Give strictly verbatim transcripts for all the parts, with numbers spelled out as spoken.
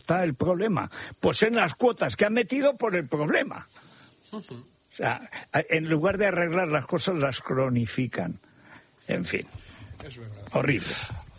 está el problema? Pues en las cuotas que han metido por el problema. O sea, en lugar de arreglar las cosas, las cronifican. En fin, es verdad. Horrible.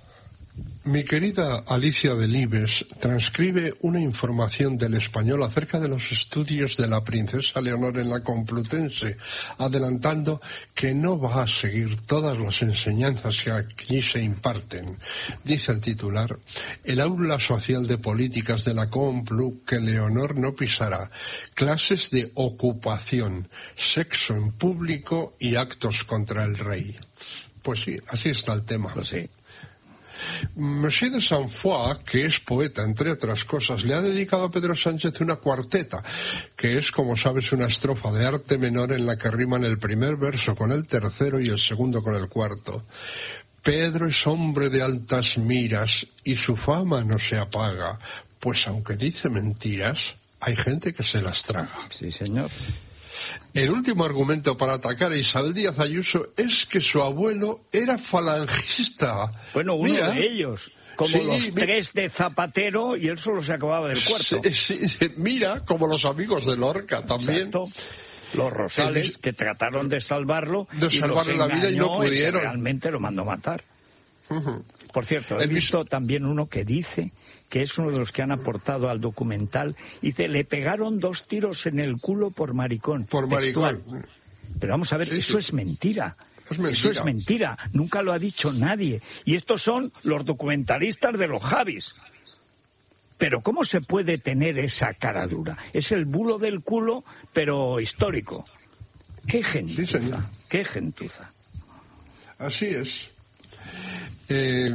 Mi querida Alicia Delibes transcribe una información del Español acerca de los estudios de la princesa Leonor en la Complutense, adelantando que no va a seguir todas las enseñanzas que aquí se imparten. Dice el titular: el aula social de políticas de la Complu que Leonor no pisará, clases de ocupación, sexo en público y actos contra el rey. Pues sí, así está el tema. Pues sí. Monsieur de Saint-Foix, que es poeta, entre otras cosas, le ha dedicado a Pedro Sánchez una cuarteta, que es, como sabes, una estrofa de arte menor en la que riman el primer verso con el tercero y el segundo con el cuarto. Pedro es hombre de altas miras y su fama no se apaga, pues aunque dice mentiras, hay gente que se las traga. Sí, señor. El último argumento para atacar a Isabel Díaz Ayuso es que su abuelo era falangista. Bueno, uno Mira, de ellos, como sí, los mi... tres de Zapatero, y él solo se acababa del cuarto. Sí, sí, mira, como los amigos de Lorca también. Exacto. Los Rosales, el... que trataron de salvarlo, de salvarle la vida y no pudieron. Realmente lo mandó matar. Uh-huh. Por cierto, he el visto mis... también uno que dice que es uno de los que han aportado al documental, y dice, le pegaron dos tiros en el culo por maricón. Por textual. maricón. Pero vamos a ver, sí, eso sí. es mentira. Es mentira. Eso es mentira. Nunca lo ha dicho nadie. Y estos son los documentalistas de los Javis. Pero ¿cómo se puede tener esa cara dura? Es el bulo del culo, pero histórico. ¡Qué gentuza! Sí, ¡qué gentuza! Así es. Eh...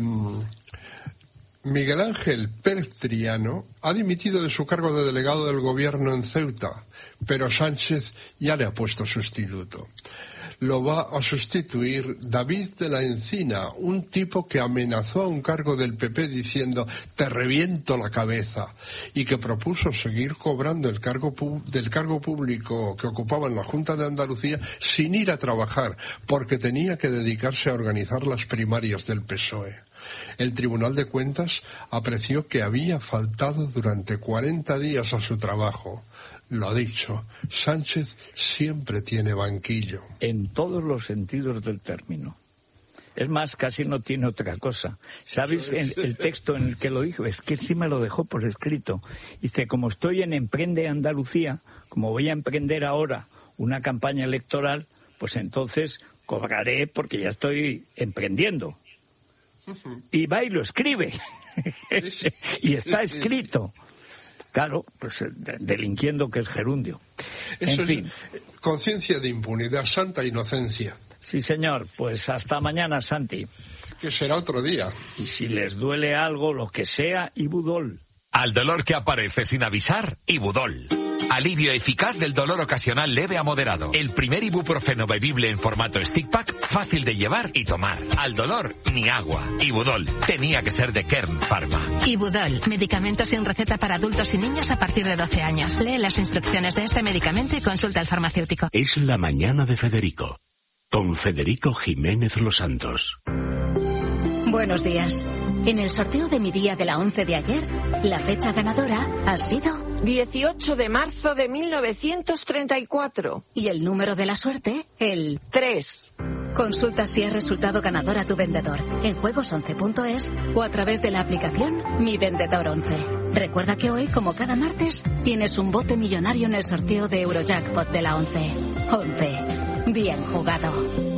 Miguel Ángel Pérez Triano ha dimitido de su cargo de delegado del gobierno en Ceuta, pero Sánchez ya le ha puesto sustituto. Lo va a sustituir David de la Encina, un tipo que amenazó a un cargo del P P diciendo «te reviento la cabeza», y que propuso seguir cobrando el cargo pu- del cargo público que ocupaba en la Junta de Andalucía sin ir a trabajar, porque tenía que dedicarse a organizar las primarias del P S O E. El Tribunal de Cuentas apreció que había faltado durante cuarenta días a su trabajo. Lo dicho, Sánchez siempre tiene banquillo. En todos los sentidos del término. Es más, casi no tiene otra cosa. ¿Sabes el, el texto en el que lo dijo? Es que encima lo dejó por escrito. Dice, como estoy en Emprende Andalucía, como voy a emprender ahora una campaña electoral, pues entonces cobraré porque ya estoy emprendiendo. Y va y lo escribe. Y está escrito. Claro, pues delinquiendo que es gerundio. Eso en fin. Es conciencia de impunidad, santa inocencia. Sí, señor. Pues hasta mañana, Santi. Que será otro día. Y si les duele algo, lo que sea, Ibudol. Al dolor que aparece sin avisar, Ibudol. Alivio eficaz del dolor ocasional leve a moderado. El primer ibuprofeno bebible en formato stick pack, fácil de llevar y tomar. Al dolor, ni agua. Ibudol. Tenía que ser de Kern Pharma. Ibudol. Medicamento sin receta para adultos y niños a partir de doce años. Lee las instrucciones de este medicamento y consulta al farmacéutico. Es la mañana de Federico. Con Federico Jiménez Los Santos. Buenos días. En el sorteo de mi día de la once de ayer, la fecha ganadora ha sido dieciocho de marzo de mil novecientos treinta y cuatro. Y el número de la suerte, el tres. Consulta si has resultado ganador a tu vendedor en juegos once punto es o a través de la aplicación Mi Vendedor once. Recuerda que hoy, como cada martes, tienes un bote millonario en el sorteo de Eurojackpot de la once. once. Bien jugado.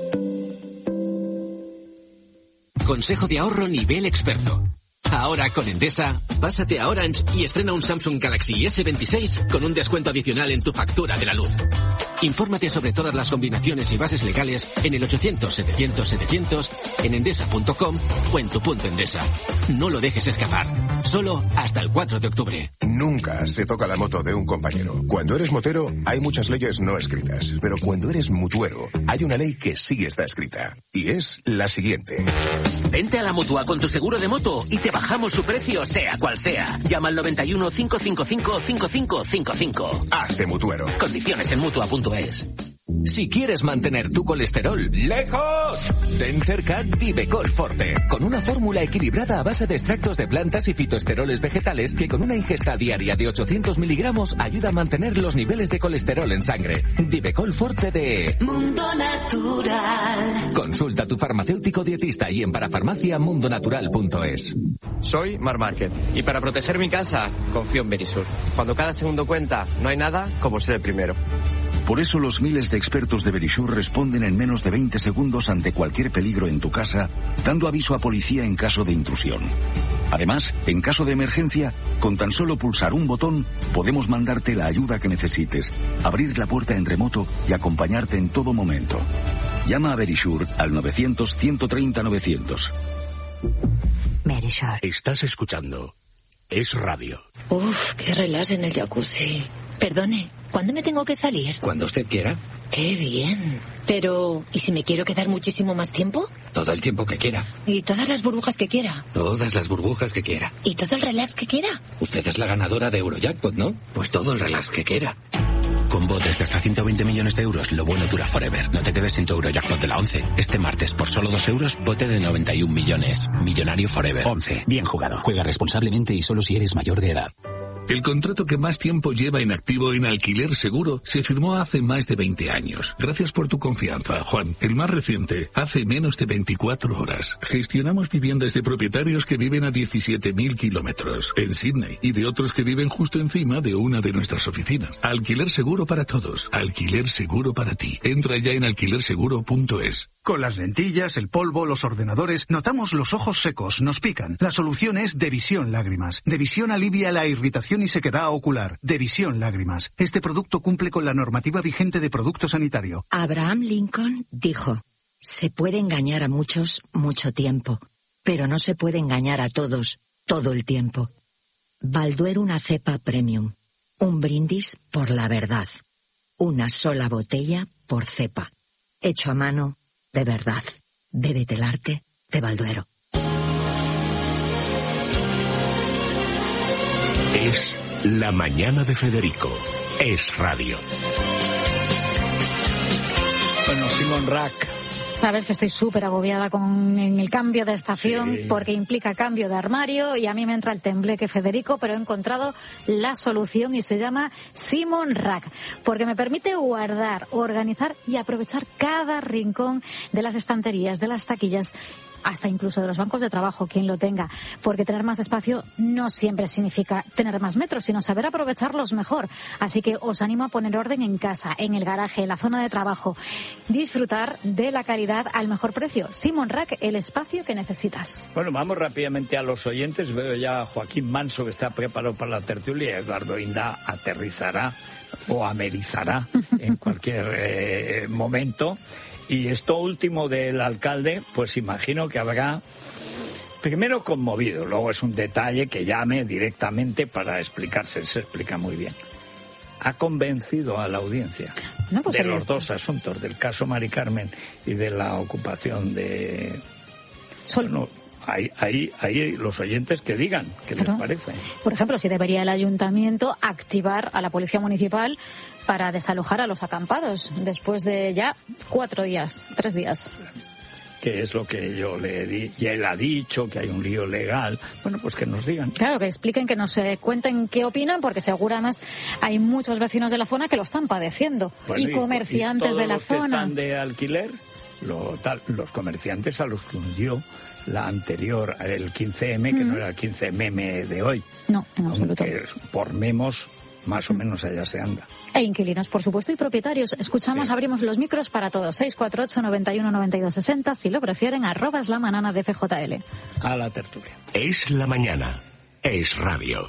Consejo de ahorro nivel experto. Ahora con Endesa, pásate a Orange y estrena un Samsung Galaxy ese veintiséis con un descuento adicional en tu factura de la luz. Infórmate sobre todas las combinaciones y bases legales en el ochocientos setecientos setecientos, en endesa punto com o en tu punto Endesa. No lo dejes escapar. Solo hasta el cuatro de octubre. Nunca se toca la moto de un compañero. Cuando eres motero, hay muchas leyes no escritas. Pero cuando eres mutuero, hay una ley que sí está escrita. Y es la siguiente. Vente a la Mutua con tu seguro de moto y te bajamos su precio, sea cual sea. Llama al noventa y uno, cinco cinco cinco, cinco cinco cinco cinco. Hazte mutuero. Condiciones en mutua punto es. Si quieres mantener tu colesterol lejos, ten cerca Divecol Forte, con una fórmula equilibrada a base de extractos de plantas y fitoesteroles vegetales que con una ingesta diaria de ochocientos miligramos ayuda a mantener los niveles de colesterol en sangre. Divecol Forte de Mundo Natural. Consulta a tu farmacéutico dietista y en parafarmacia mundonatural punto es. Soy Mar Márquez y para proteger mi casa confío en Verisur. Cuando cada segundo cuenta, no hay nada como ser el primero. Por eso los miles de expertos de Verisur responden en menos de veinte segundos ante cualquier peligro en tu casa, dando aviso a policía en caso de intrusión. Además, en caso de emergencia, con tan solo pulsar un botón, podemos mandarte la ayuda que necesites, abrir la puerta en remoto y acompañarte en todo momento. Llama a Verisur al novecientos, ciento treinta, novecientos. Verisur. Estás escuchando Es Radio. Uf, qué relax en el jacuzzi. Perdone, ¿cuándo me tengo que salir? Cuando usted quiera. Qué bien. Pero, ¿y si me quiero quedar muchísimo más tiempo? Todo el tiempo que quiera. ¿Y todas las burbujas que quiera? Todas las burbujas que quiera. ¿Y todo el relax que quiera? Usted es la ganadora de Eurojackpot, ¿no? Pues todo el relax que quiera. Con botes de hasta ciento veinte millones de euros, lo bueno dura forever. No te quedes sin tu Eurojackpot de la once. Este martes, por solo dos euros, bote de noventa y un millones. Millonario forever. once. Bien jugado. Juega responsablemente y solo si eres mayor de edad. El contrato que más tiempo lleva inactivo en Alquiler Seguro se firmó hace más de veinte años. Gracias por tu confianza, Juan. El más reciente, hace menos de veinticuatro horas. Gestionamos viviendas de propietarios que viven a diecisiete mil kilómetros en Sydney y de otros que viven justo encima de una de nuestras oficinas. Alquiler Seguro para todos. Alquiler Seguro para ti. Entra ya en alquiler seguro punto es. Con las lentillas, el polvo, los ordenadores, notamos los ojos secos, nos pican. La solución es Devisión Lágrimas. Devisión alivia la irritación y sequedad ocular. Devisión Lágrimas. Este producto cumple con la normativa vigente de producto sanitario. Abraham Lincoln dijo, se puede engañar a muchos mucho tiempo, pero no se puede engañar a todos todo el tiempo. Balduero una cepa premium. Un brindis por la verdad. Una sola botella por cepa. Hecho a mano de verdad. Bébete el arte de Balduero. Es La Mañana de Federico. Es Radio. Bueno, Simon Rack. Sabes que estoy súper agobiada con el cambio de estación, sí, porque implica cambio de armario y a mí me entra el tembleque, Federico, pero he encontrado la solución y se llama Simon Rack, porque me permite guardar, organizar y aprovechar cada rincón de las estanterías, de las taquillas, hasta incluso de los bancos de trabajo, quien lo tenga, porque tener más espacio no siempre significa tener más metros, sino saber aprovecharlos mejor. Así que os animo a poner orden en casa, en el garaje, en la zona de trabajo, disfrutar de la calidad al mejor precio. Simon Rack, el espacio que necesitas. Bueno, vamos rápidamente a los oyentes. Veo ya a Joaquín Manso, que está preparado para la tertulia. Eduardo Inda aterrizará o amerizará en cualquier eh, momento. Y esto último del alcalde, pues imagino que habrá, primero, conmovido, luego es un detalle que llame directamente para explicarse, se explica muy bien. Ha convencido a la audiencia no, pues de el... los dos asuntos, del caso Mari Carmen y de la ocupación de... Sol. Bueno, Ahí, ahí, ahí los oyentes que digan qué claro. les parece. Por ejemplo, si debería el ayuntamiento activar a la policía municipal para desalojar a los acampados después de ya cuatro días, tres días. Que es lo que yo le di, y él ha dicho que hay un lío legal. Bueno, pues que nos digan. Claro, que expliquen, que nos eh, cuenten qué opinan, porque seguro además hay muchos vecinos de la zona que lo están padeciendo. Bueno, y comerciantes y de la los zona. Que están de alquiler, lo, tal, los comerciantes a los que hundió la anterior, el quince eme, que mm. no era el quince eme de hoy. No, en absoluto. Aunque por memos, más o menos allá se anda. E inquilinos, por supuesto, y propietarios. Escuchamos, sí. Abrimos los micros para todos. seis cuatro ocho, noventa y uno, noventa y dos, sesenta. Si lo prefieren, arroba es la manana de F J L. A la tertulia. Es la mañana. Es radio.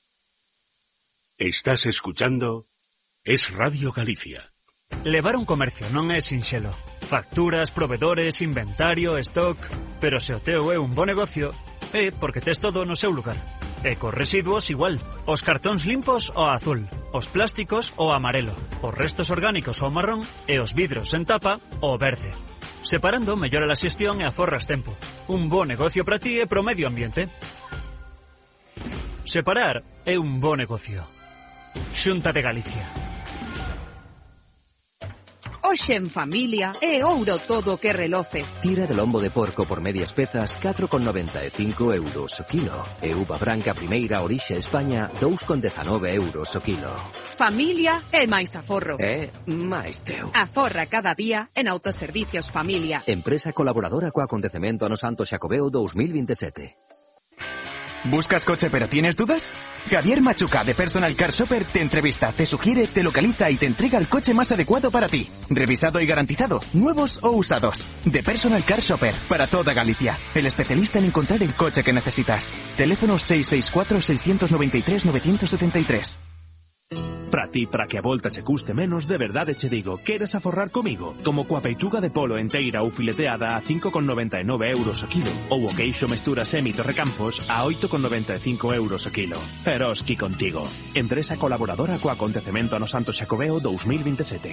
Estás escuchando Es Radio Galicia. Levar un comercio non é sinxelo. Facturas, provedores, inventario, stock... Pero se o teu é un bo negocio, é porque tes todo no seu lugar. E cos residuos igual. Os cartóns limpos o azul, os plásticos o amarelo, os restos orgánicos o marrón e os vidros en tapa o verde. Separando mellora a xestión e aforras tempo. Un bo negocio para ti e pro medio ambiente. Separar é un bo negocio. Xunta de Galicia. Hoxe en familia é ouro todo que reloce. Tira de lombo de porco por medias pezas, catro con noventa e cinco euros o kilo. E uva branca primeira orixe España, dous con dezanove euros o kilo. Familia é máis aforro. É máis teu. Aforra cada día en Autoservicios Familia. Empresa colaboradora co acontecemento no Santo Xacobeo dos mil veintisiete. ¿Buscas coche pero tienes dudas? Javier Machuca de Personal Car Shopper te entrevista, te sugiere, te localiza y te entrega el coche más adecuado para ti. Revisado y garantizado, nuevos o usados. De Personal Car Shopper, para toda Galicia. El especialista en encontrar el coche que necesitas. Teléfono seis seis cuatro, seis nueve tres, nueve siete tres. Para ti, para que a volta che custe menos, de verdade che digo, queres aforrar comigo? Como coa peituga de polo enteira ou fileteada a cinco con noventa e nove euros o kilo, ou o queixo mestura semi Torrecampos a oito con noventa e cinco euros o kilo. Eroski contigo. Empresa colaboradora co acontecemento no Santo Xacobeo dos mil veintisiete.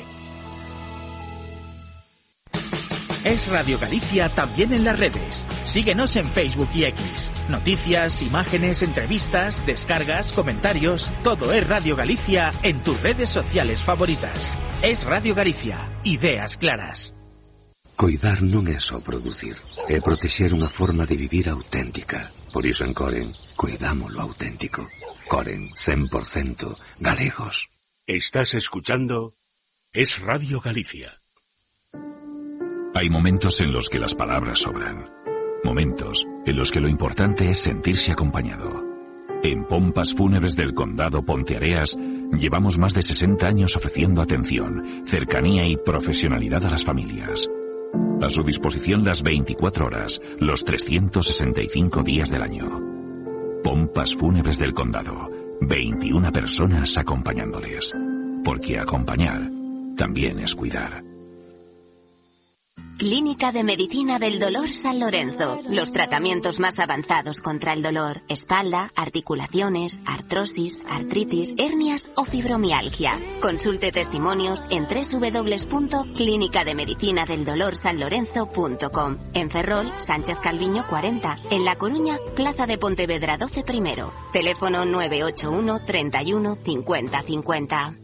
Es Radio Galicia también en las redes. Síguenos en Facebook y X. Noticias, imágenes, entrevistas, descargas, comentarios. Todo es Radio Galicia en tus redes sociales favoritas. Es Radio Galicia. Ideas claras. Coidar non é só producir, é protexer unha forma de vivir auténtica. Por iso en Coren, cuidamos lo auténtico. Coren, cien por ciento galegos. Estás escuchando Es Radio Galicia. Hay momentos en los que las palabras sobran. Momentos en los que lo importante es sentirse acompañado. En Pompas Fúnebres del Condado Ponteareas llevamos más de sesenta años ofreciendo atención, cercanía y profesionalidad a las familias. A su disposición las veinticuatro horas, los trescientos sesenta y cinco días del año. Pompas Fúnebres del Condado. veintiuna personas acompañándoles. Porque acompañar también es cuidar. Clínica de Medicina del Dolor San Lorenzo. Los tratamientos más avanzados contra el dolor. Espalda, articulaciones, artrosis, artritis, hernias o fibromialgia. Consulte testimonios en doble u doble u doble u punto clínica de medicina del dolor san lorenzo punto com. En Ferrol, Sánchez Calviño cuarenta. En La Coruña, Plaza de Pontevedra doce primero. Teléfono nueve ocho uno, treinta y uno, cincuenta cincuenta.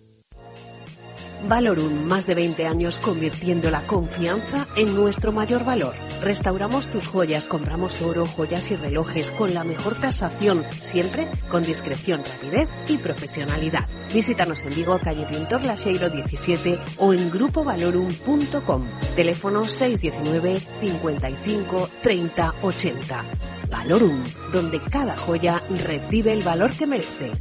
Valorum, más de veinte años convirtiendo la confianza en nuestro mayor valor. Restauramos tus joyas, compramos oro, joyas y relojes con la mejor tasación, siempre con discreción, rapidez y profesionalidad. Visítanos en Vigo, calle Pintor Laxeiro diecisiete o en grupo valorum punto com. Teléfono seis uno nueve, cincuenta y cinco, treinta, ochenta. Valorum, donde cada joya recibe el valor que merece.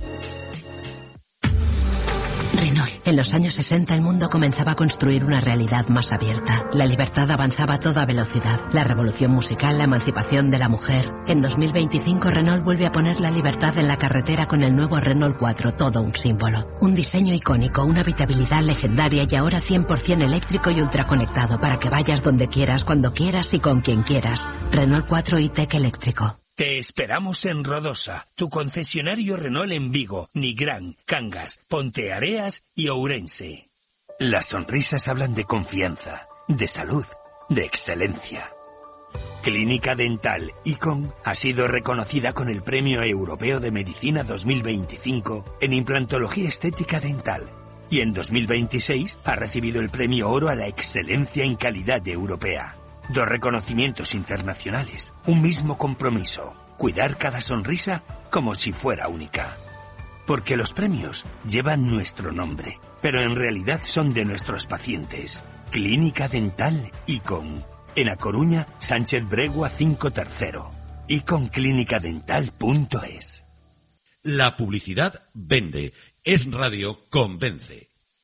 Renault. En los años sesenta el mundo comenzaba a construir una realidad más abierta. La libertad avanzaba a toda velocidad. La revolución musical, la emancipación de la mujer. En dos mil veinticinco Renault vuelve a poner la libertad en la carretera con el nuevo Renault cuatro, todo un símbolo. Un diseño icónico, una habitabilidad legendaria y ahora cien por ciento eléctrico y ultraconectado para que vayas donde quieras, cuando quieras y con quien quieras. Renault cuatro e-Tech eléctrico. Te esperamos en Rodosa, tu concesionario Renault en Vigo, Nigrán, Cangas, Ponteareas y Ourense. Las sonrisas hablan de confianza, de salud, de excelencia. Clínica Dental Icon ha sido reconocida con el Premio Europeo de Medicina dos mil veinticinco en implantología estética dental y en dos mil veintiséis ha recibido el Premio Oro a la excelencia en calidad europea. Dos reconocimientos internacionales, un mismo compromiso, cuidar cada sonrisa como si fuera única. Porque los premios llevan nuestro nombre, pero en realidad son de nuestros pacientes. Clínica Dental Icon. En A Coruña, Sánchez Bregua cinco tercero. icon clínica dental punto es. La publicidad vende. Es Radio convence.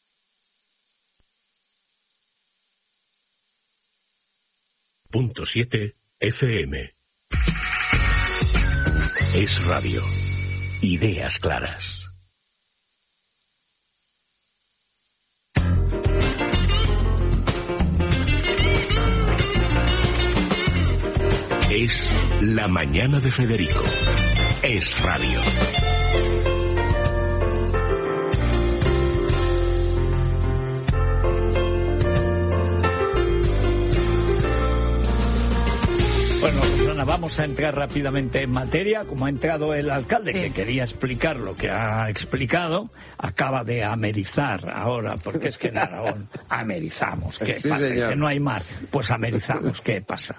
Punto siete F M. Es Radio. Ideas claras. Es La Mañana de Federico. Es Radio. Bueno, Susana, vamos vamos a entrar rápidamente en materia. Como ha entrado el alcalde, Sí. que quería explicar lo que ha explicado, acaba de amerizar ahora, porque es que en Aragón amerizamos. ¿Qué Sí, pasa? señor. Que no hay mar. Pues amerizamos. ¿Qué pasa?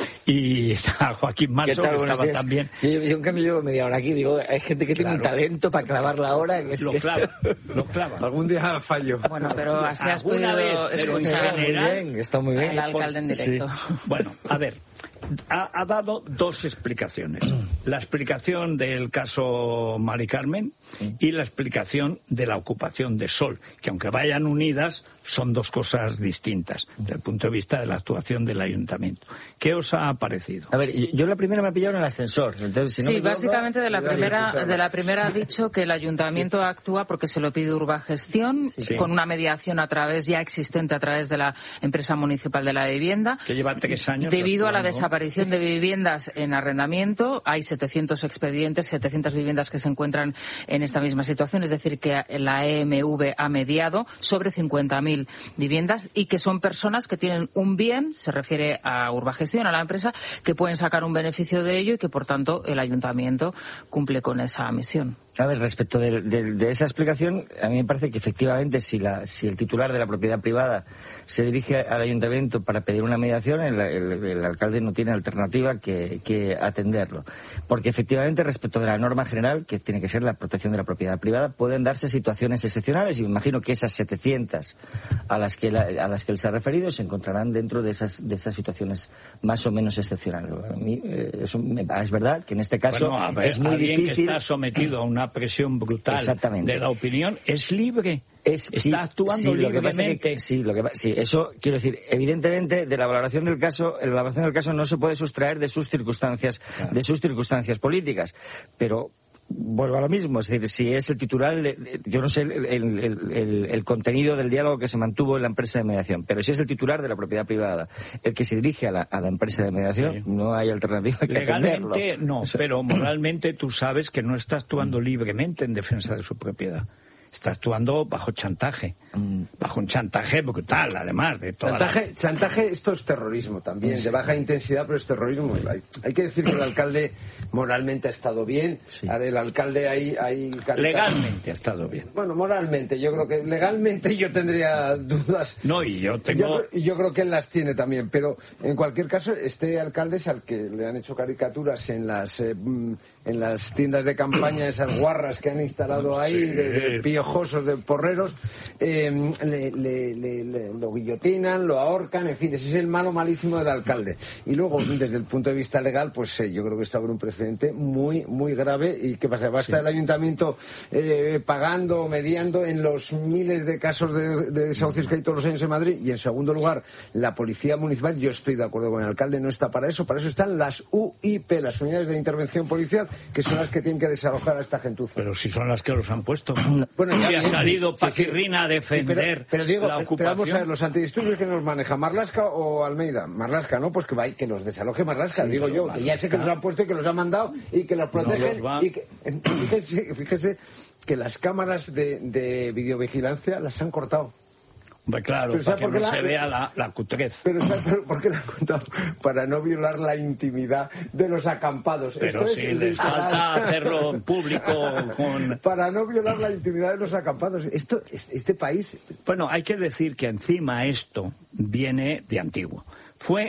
Y está Joaquín Manso, ¿Qué tal? que Buenos estaba días. también... Yo, yo en cambio llevo media hora aquí, digo, hay gente que tiene un talento para clavar la hora. Que es Lo que- clava, lo clava. Algún día fallo. Bueno, pero así has Alguna podido vez, pero en escuchar general- Muy bien, está muy bien. al alcalde en directo. Sí. Bueno, a ver, ha, ha dado dos explicaciones. La explicación del caso Mari Carmen y la explicación de la ocupación de Sol, que aunque vayan unidas, son dos cosas distintas desde el punto de vista de la actuación del ayuntamiento. ¿Qué os ha parecido? A ver, yo, yo la primera me ha pillado en el ascensor. Entonces, si no Sí, me equivoco, básicamente de la voy a primera escucharla. de la primera ha dicho que el ayuntamiento actúa porque se lo pide Urbagestión Sí. con una mediación a través ya existente a través de la empresa municipal de la vivienda. Que lleva tres años. Debido a la actuando. desaparición de viviendas en arrendamiento, hay setecientos expedientes, setecientas viviendas que se encuentran en esta misma situación, es decir, que la E M V ha mediado sobre cincuenta mil viviendas y que son personas que tienen un bien, se refiere a Urbagestión, a la empresa, que pueden sacar un beneficio de ello y que, por tanto, el ayuntamiento cumple con esa misión. A ver, respecto de, de- de esa explicación, a mí me parece que efectivamente si, la, si el titular de la propiedad privada se dirige al ayuntamiento para pedir una mediación, el, el- el alcalde no tiene alternativa que, que atenderlo. Porque efectivamente, respecto de la norma general, que tiene que ser la protección de la propiedad privada, pueden darse situaciones excepcionales y me imagino que esas setecientas a las que, la- a las que él se ha referido se encontrarán dentro de esas, de esas situaciones más o menos excepcionales. A mí, eh, eso me- es verdad que en este caso Bueno, a ver, es muy alguien difícil. que está sometido a una presión brutal Exactamente. de la opinión es libre. Es, está sí, actuando sí, lo que pasa es libremente. que- sí, lo que pa- sí, eso quiero decir, evidentemente de la valoración del caso, la valoración del caso no se puede sustraer de sus circunstancias, de sus circunstancias políticas, pero vuelvo a lo mismo, es decir, si es el titular, de- de- yo no sé el, el- el- el- el contenido del diálogo que se mantuvo en la empresa de mediación, pero si es el titular de la propiedad privada el que se dirige a la, a la empresa de mediación, no hay alternativa que atenderlo. Legalmente no, pero moralmente tú sabes que no está actuando libremente en defensa de su propiedad. Está actuando bajo chantaje, bajo un chantaje brutal, además de toda Chantaje, la... chantaje, esto es terrorismo también, Sí. de baja intensidad, pero es terrorismo. Hay, hay que decir que el alcalde moralmente ha estado bien. A ver, el alcalde hay... hay Legalmente ha estado bien. Bueno, moralmente, yo creo que legalmente yo tendría dudas. No, y yo tengo... Yo, y yo creo que él las tiene también, pero en cualquier caso, este alcalde es al que le han hecho caricaturas en las eh, mm, en las tiendas de campaña, esas guarras que han instalado ahí, de, de piojosos, de porreros, eh, le, le- le- le- lo guillotinan, lo ahorcan, en fin, ese es el malo malísimo del alcalde. Y luego, desde el punto de vista legal, pues eh, yo creo que esto abre un precedente muy, muy grave. ¿Y qué pasa? ¿Va a estar el ayuntamiento eh, pagando o mediando en los miles de casos de, de desahucios que hay todos los años en Madrid? Y en segundo lugar, la policía municipal, yo estoy de acuerdo con el alcalde, no está para eso, para eso están las U I P, las unidades de intervención policial, que son las que tienen que desalojar a esta gentuza. Pero si son las que los han puesto. Bueno, si ya ha bien, salido sí, sí, sí. Paquirrina a Sí, defender pero, pero digo, la pero ocupación. vamos a ver, los antidisturbios que nos maneja, ¿Marlaska o Almeida? Marlaska, ¿no? Pues que, va, que los desaloje Marlaska, Sí, digo pero yo, que Marlaska. ya sé que los han puesto y que los han mandado y que los protegen. los va- y que, fíjese, fíjese que las cámaras de, de videovigilancia las han cortado. Hombre, claro, Pero para ¿sabe que por qué no la- se vea la, la cutrez. Pero ¿sabe por- por qué la han cortado? Para no violar la intimidad de los acampados. Pero Esto si es les literal. falta hacerlo en público con... Para no violar la intimidad de los acampados. Esto, este, este país... Bueno, hay que decir que encima esto viene de antiguo. Fue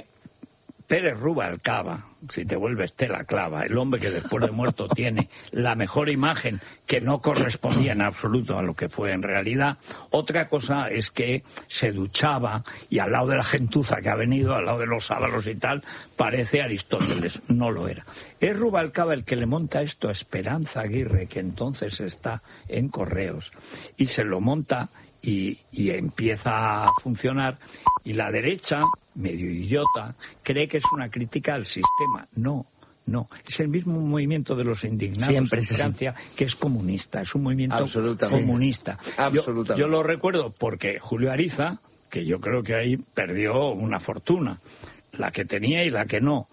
Pérez Rubalcaba, si te vuelves tela clava, el hombre que después de muerto tiene la mejor imagen que no correspondía en absoluto a lo que fue en realidad. Otra cosa es que se duchaba y al lado de la gentuza que ha venido, al lado de los sábalos y tal, parece Aristóteles. No lo era. Es Rubalcaba el que le monta esto a Esperanza Aguirre, que entonces está en Correos, y se lo monta y, y empieza a funcionar, y la derecha, medio idiota, cree que es una crítica al sistema. No, no. Es el mismo movimiento de los indignados Siempre en es así. Francia, que es comunista. Es un movimiento Absolutamente. comunista. Absolutamente. Yo, yo lo recuerdo porque Julio Ariza, que yo creo que ahí perdió una fortuna, la que tenía y la que no.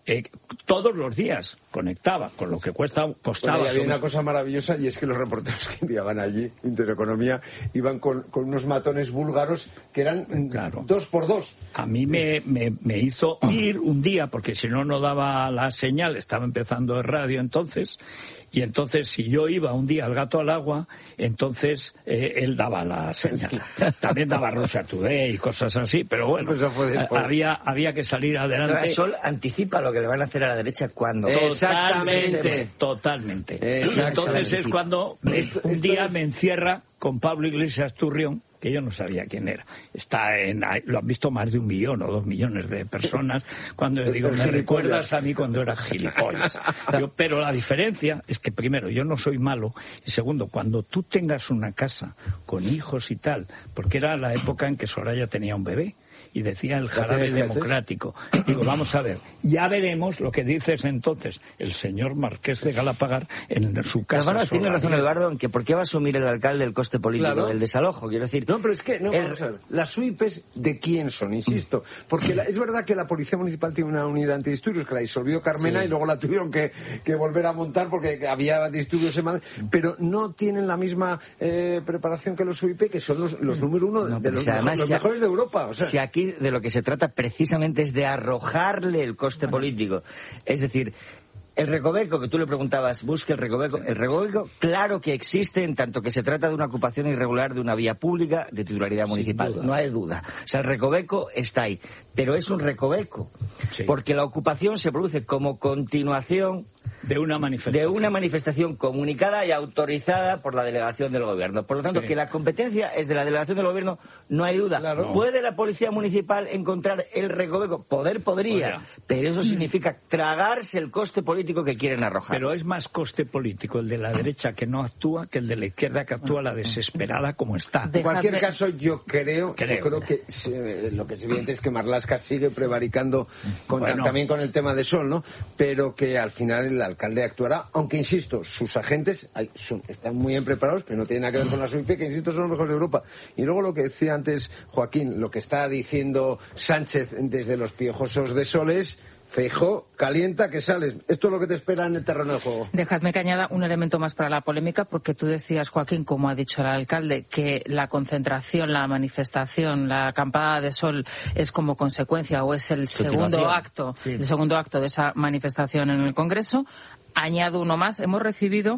Eh, todos los días conectaba, con lo que cuesta, costaba. Bueno, y había sobre... una cosa maravillosa, y es que los reporteros que enviaban allí, Intereconomía, iban con, con unos matones búlgaros que eran claro. dos por dos. A mí me, me, me hizo ir un día, porque si no, no daba la señal, estaba empezando el radio entonces, y entonces si yo iba un día al Gato al Agua, entonces eh, él daba la señal. También daba Russia Today y cosas así, pero bueno, pues había, había que salir adelante. El Sol anticipa lo que le van a hacer a la derecha cuando... Totalmente, totalmente. Exactamente. Entonces es cuando esto, un día esto es... me encierra con Pablo Iglesias Turrión, que yo no sabía quién era. Está en, lo han visto más de un millón o dos millones de personas. Cuando le digo, me recuerdas a mí cuando era gilipollas. Yo, pero la diferencia es que, primero, yo no soy malo, y segundo, cuando tú tengas una casa con hijos y tal, porque era la época en que Soraya tenía un bebé, y decía el jarabe democrático. Digo, vamos a ver, ya veremos lo que dices entonces el señor Marqués de Galapagar en su casa. Bueno, tiene razón Eduardo, en que ¿por qué va a asumir el alcalde el coste político claro. del desalojo? Quiero decir... No, pero es que, no, el... vamos a ver, las U I Pes, ¿de quién son? Insisto, porque la, es verdad que la Policía Municipal tiene una unidad antidisturbios que la disolvió Carmena sí. y luego la tuvieron que, que volver a montar porque había disturbios en Madrid, pero no tienen la misma eh, preparación que los U I P, que son los, los número uno no, de los, mejor, los mejores de Europa. O sea, si aquí de lo que se trata precisamente es de arrojarle el coste bueno. político. Es decir, el recoveco, que tú le preguntabas, busque el recoveco. El recoveco, claro que existe, en tanto que se trata de una ocupación irregular de una vía pública de titularidad municipal. No hay duda. O sea, el recoveco está ahí. Pero es un recoveco. Sí. Porque la ocupación se produce como continuación de una manifestación. de una manifestación comunicada y autorizada por la delegación del gobierno. Por lo tanto, sí. que la competencia es de la delegación del gobierno, no hay duda. Claro. ¿Puede la policía municipal encontrar el recoveco? Poder podría, Podría. pero eso significa tragarse el coste político que quieren arrojar. Pero es más coste político el de la derecha que no actúa que el de la izquierda que actúa la desesperada como está. En cualquier caso, yo creo, creo. Yo creo que se, lo que es evidente es que Marlaska sigue prevaricando con, bueno. también con el tema de Sol, ¿no? Pero que al final el alcalde actuará, aunque insisto, sus agentes hay, son, están muy bien preparados, pero no tienen nada que ver con la S U I P, que insisto son los mejores de Europa. Y luego lo que decía antes Joaquín, lo que está diciendo Sánchez desde los piojosos de Soles, Feijóo, calienta que sales. Esto es lo que te espera en el terreno de juego. Dejadme que añada un elemento más para la polémica, porque tú decías, Joaquín, como ha dicho el alcalde, que la concentración, la manifestación, la acampada de Sol es como consecuencia o es el segundo acto, sí. el segundo acto de esa manifestación en el Congreso. Añado uno más. Hemos recibido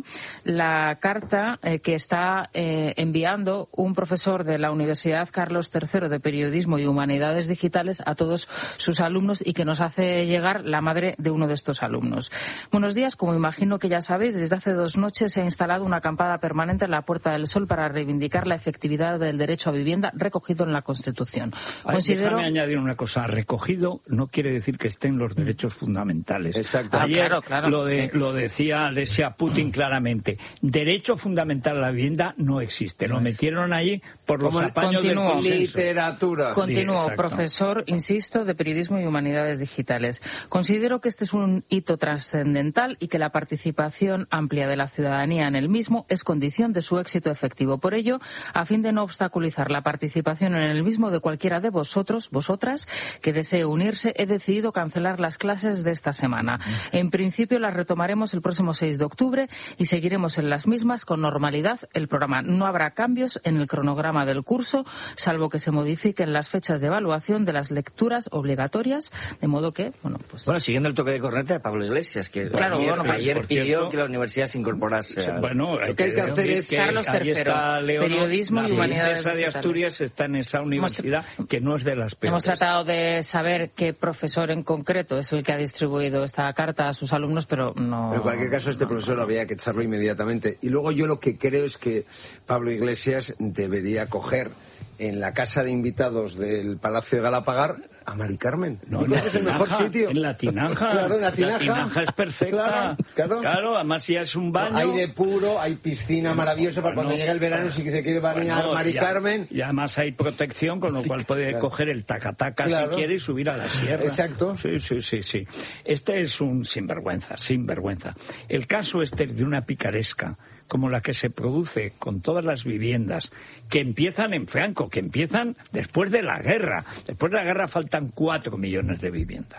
la carta eh, que está eh, enviando un profesor de la Universidad Carlos tercero de Periodismo y Humanidades Digitales a todos sus alumnos y que nos hace llegar la madre de uno de estos alumnos. Buenos días. Como imagino que ya sabéis, desde hace dos noches se ha instalado una acampada permanente en la Puerta del Sol para reivindicar la efectividad del derecho a vivienda recogido en la Constitución. Ay, Considero... Déjame añadir una cosa. Recogido no quiere decir que estén los derechos fundamentales. Exacto. Ayer, ah, claro, claro. Lo de, sí. Lo decía Alessia Putin claramente. Derecho fundamental a la vivienda no existe. Lo metieron ahí por los apaños del consenso. Literatura. Continúo, profesor, insisto, de Periodismo y Humanidades Digitales. Considero que este es un hito trascendental y que la participación amplia de la ciudadanía en el mismo es condición de su éxito efectivo. Por ello, a fin de no obstaculizar la participación en el mismo de cualquiera de vosotros, vosotras, que desee unirse, he decidido cancelar las clases de esta semana. En principio las retomaremos el próximo seis de octubre y seguiremos en las mismas con normalidad el programa. No habrá cambios en el cronograma del curso, salvo que se modifiquen las fechas de evaluación de las lecturas obligatorias, de modo que, bueno, pues... Bueno, siguiendo el toque de corneta de Pablo Iglesias, que claro, ayer, bueno, ayer por pidió cierto, que la universidad se incorporase a... Bueno, lo que hay que hacer es que Carlos tercero, Periodismo y Humanidades Digitales. de Asturias está en esa universidad hemos, que no es de las peores. Hemos tratado de saber qué profesor en concreto es el que ha distribuido esta carta a sus alumnos, pero no... En cualquier caso, este profesor había que echarlo inmediatamente. Y luego yo lo que creo es que Pablo Iglesias debería coger en la casa de invitados del Palacio de Galapagar a Mari Carmen. No, no, es el mejor sitio. En la tinaja. Claro, en la tinaja. La tinaja es perfecta. Claro, claro. Claro, además ya es un baño. Aire puro, hay piscina maravillosa para bueno, cuando llegue el verano si se quiere bañar bueno, Mari ya, Carmen. Y además hay protección, con lo cual puede claro. coger el tacataca claro. si quiere y subir a la sierra. Exacto. Sí, sí, sí, sí. Este es un sinvergüenza, sinvergüenza. El caso este de una picaresca como la que se produce con todas las viviendas que empiezan en Franco, que empiezan después de la guerra. Después de la guerra faltan cuatro millones de viviendas.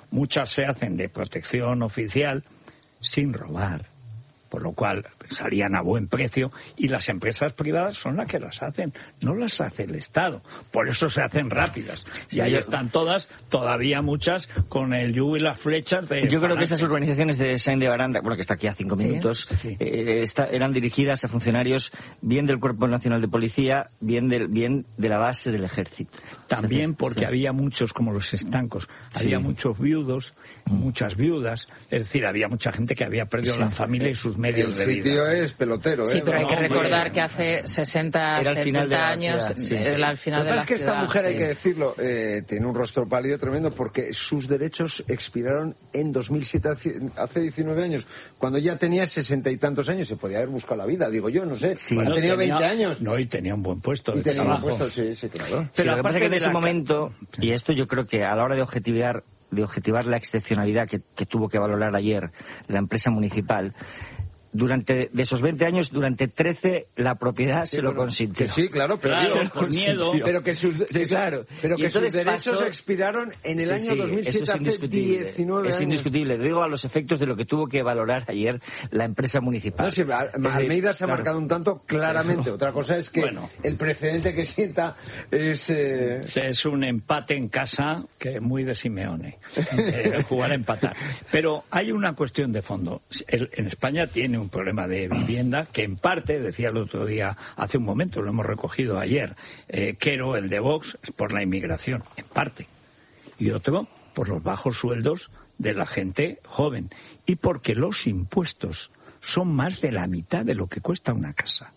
muchas se hacen de protección oficial sin robar, por lo cual salían a buen precio, y las empresas privadas son las que las hacen, no las hace el Estado. Por eso se hacen rápidas. Y ahí están todas, todavía muchas, con el yugo y las flechas de... Yo creo que esas urbanizaciones de Saint de Baranda, bueno, que está aquí a cinco minutos, sí. eh, está, eran dirigidas a funcionarios bien del Cuerpo Nacional de Policía, bien, del, bien de la base del Ejército. También porque sí. había muchos, como los estancos, había sí. muchos viudos, muchas viudas, es decir, había mucha gente que había perdido sí. la familia y sus medios el de vida. El sitio es pelotero, ¿eh? Sí, pero hay que no, recordar no. que hace sesenta, setenta años ciudad, sí, era al final de la ciudad. Lo que pasa es que esta mujer, sí. hay que decirlo, eh, tiene un rostro pálido tremendo porque sus derechos expiraron en dos mil siete, hace diecinueve años, cuando ya tenía sesenta y tantos años. Se podía haber buscado la vida, digo yo, no sé. Sí. Bueno, ha tenido tenía, veinte años. No, y tenía un buen puesto de y tenía trabajo. un puesto, sí, sí, claro. Pero sí, lo que pasa es que en ese la... momento, y esto yo creo que a la hora de objetivar, de objetivar la excepcionalidad que, que tuvo que valorar ayer la empresa municipal, durante de esos veinte años, durante trece la propiedad sí, se lo consintió. Que sí, claro, pero claro, digo, con miedo. Pero que sus, sí, claro. pero que sus derechos pasó... expiraron en el sí, año sí, dos mil siete, eso es indiscutible. hace diecinueve es años. indiscutible. Digo a los efectos de lo que tuvo que valorar ayer la empresa municipal. No, sí, Almeida se ha claro. marcado un tanto claramente. Sí. Otra cosa es que bueno, el precedente que sienta es... Eh... Es un empate en casa que es muy de Simeone, eh, jugar a empatar. Pero hay una cuestión de fondo. El, en España tiene un problema de vivienda que en parte, decía el otro día, hace un momento, lo hemos recogido ayer, eh, Quero, el de Vox, es por la inmigración, en parte. Y otro, por los bajos sueldos de la gente joven. Y porque los impuestos son más de la mitad de lo que cuesta una casa.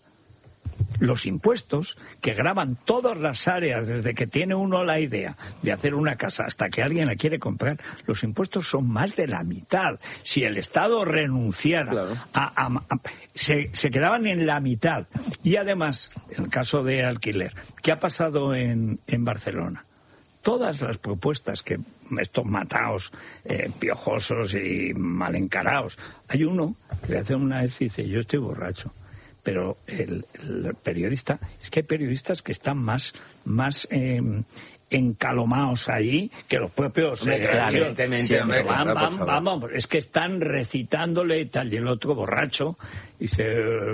Los impuestos que gravan todas las áreas, desde que tiene uno la idea de hacer una casa hasta que alguien la quiere comprar, los impuestos son más de la mitad. Si el Estado renunciara claro. a, a, a se, se quedaban en la mitad. Y además, en el caso de alquiler, ¿qué ha pasado en, en Barcelona? Todas las propuestas que estos mataos, eh, piojosos y mal encarados, hay uno que hace una vez y dice, yo estoy borracho. Pero el, el periodista, es que hay periodistas que están más, más eh, encalomados allí que los propios... Hombre, eh, claro, evidentemente, hombre, vamos, claro, vamos, vamos, es que están recitándole y tal, y el otro borracho dice,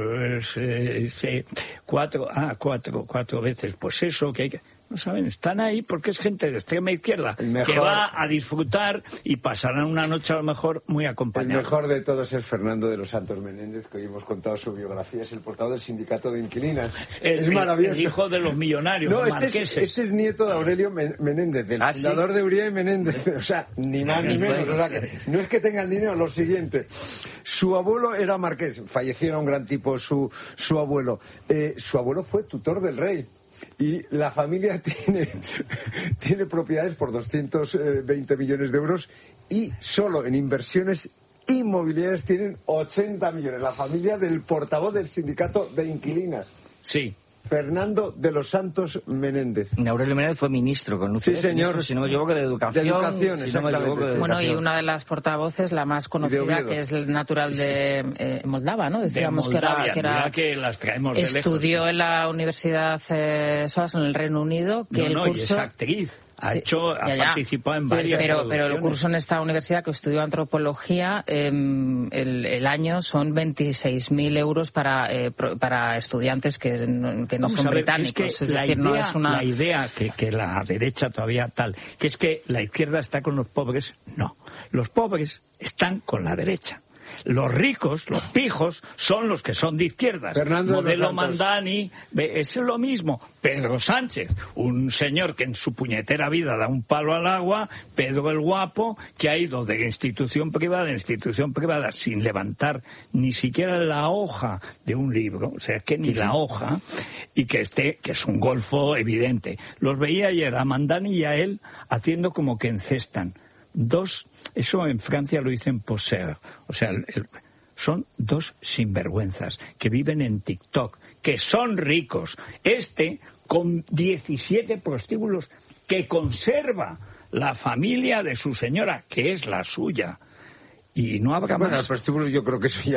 dice cuatro, ah, cuatro, cuatro veces, pues eso, que hay que... No saben, están ahí porque es gente de extrema izquierda mejor, que va a disfrutar y pasarán una noche a lo mejor muy acompañada. El mejor de todos es Fernando de los Santos Menéndez, que hoy hemos contado su biografía, es el portador del sindicato de inquilinas. El, es maravilloso. El hijo de los millonarios. No, este es, este es nieto de Aurelio Menéndez, del ¿Ah, fundador sí? de Uría y Menéndez. O sea, ni más ni menos. O sea, que no es que tengan dinero, lo siguiente. Su abuelo era marqués, falleció, era un gran tipo su, su abuelo. Eh, su abuelo fue tutor del rey. Y la familia tiene, tiene propiedades por doscientos veinte millones de euros y solo en inversiones inmobiliarias tienen ochenta millones. La familia del portavoz del sindicato de inquilinas. Sí. Fernando de los Santos Menéndez. Aurelio Menéndez fue ministro con Sí, señor. Ministro, si no me equivoco, de Educación. De Educación, si no me equivoco, de Bueno, educación. y una de las portavoces, la más conocida, que es el natural sí, sí. de eh, Moldava, ¿no? Decíamos de Moldavia, que era... que, era, que las traemos de estudió lejos. En la Universidad eh, S O A S en el Reino Unido, que no, el no, curso... y es actriz. Ha Sí, hecho, ha ya, ya. participado en varias pero, pero el producciones. curso en esta universidad que estudió antropología, eh, el, el año son veintiséis mil euros para eh, pro, para estudiantes que no, que no Vamos son a ver, británicos. Es que es la, decir, idea, no es una... la idea que, que la derecha todavía tal, que es que la izquierda está con los pobres, no. Los pobres están con la derecha. Los ricos, los pijos, son los que son de izquierdas. Fernando Modelo Mandani, es lo mismo. Pedro Sánchez, un señor que en su puñetera vida da un palo al agua. Pedro el Guapo, que ha ido de institución privada en institución privada sin levantar ni siquiera la hoja de un libro, o sea, es que ni la hoja, y que esté, que es un golfo evidente. Los veía ayer a Mandani y a él haciendo como que encestan. Dos, eso en Francia lo dicen poser, o sea, el, el, son dos sinvergüenzas que viven en TikTok, que son ricos. Este, con diecisiete prostíbulos, que conserva la familia de su señora, que es la suya. Y no habrá bueno, más. Bueno, el prostíbulo yo creo que eso ya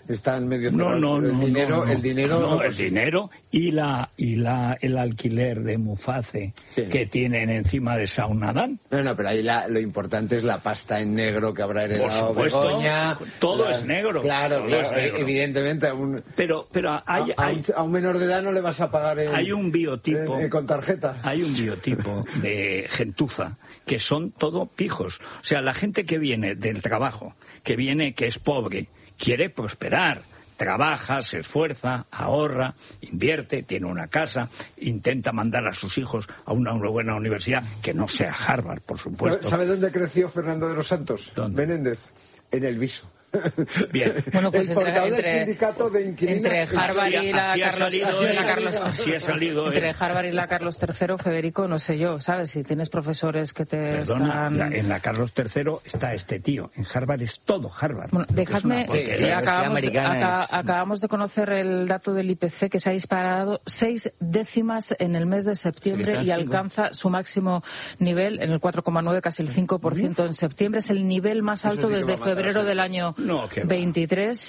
está en medio no, no, el no, dinero, no, no. el dinero, no, no, el dinero y la y la el alquiler de Muface sí. que tienen encima de Saunadán. No, no, pero ahí la, lo importante es la pasta en negro que habrá heredado Por supuesto, Begoña. todo la, es negro. Claro, todo claro, es negro. evidentemente a un pero pero hay, a, hay, a, un, a un menor de edad no le vas a pagar el, hay un biotipo eh, con tarjeta. Hay un biotipo de gentuza que son todo pijos. O sea, la gente que viene del trabajo, que viene que es pobre, quiere prosperar, trabaja, se esfuerza, ahorra, invierte, tiene una casa, intenta mandar a sus hijos a una, una buena universidad, que no sea Harvard, por supuesto. ¿Sabe dónde creció Fernando de los Santos? ¿Dónde? Menéndez, en el Viso. Bien. Bueno, pues el entre, del entre, sindicato de inquilinos. entre Harvard y la así Carlos, salido, así eh, la Carlos así ha salido, entre eh. Harvard y la Carlos tercero, Federico, no sé yo, ¿sabes? Si tienes profesores que te Perdona, están... la, en la Carlos tercero está este tío, en Harvard es todo Harvard. Bueno, dejadme, que eh, acabamos, de, acá, es... acabamos de conocer el dato del I P C que se ha disparado seis décimas en el mes de septiembre y alcanza su máximo nivel en el cuatro coma nueve, casi el cinco por ciento en septiembre. Es el nivel más alto sí desde febrero del año no, veintitrés.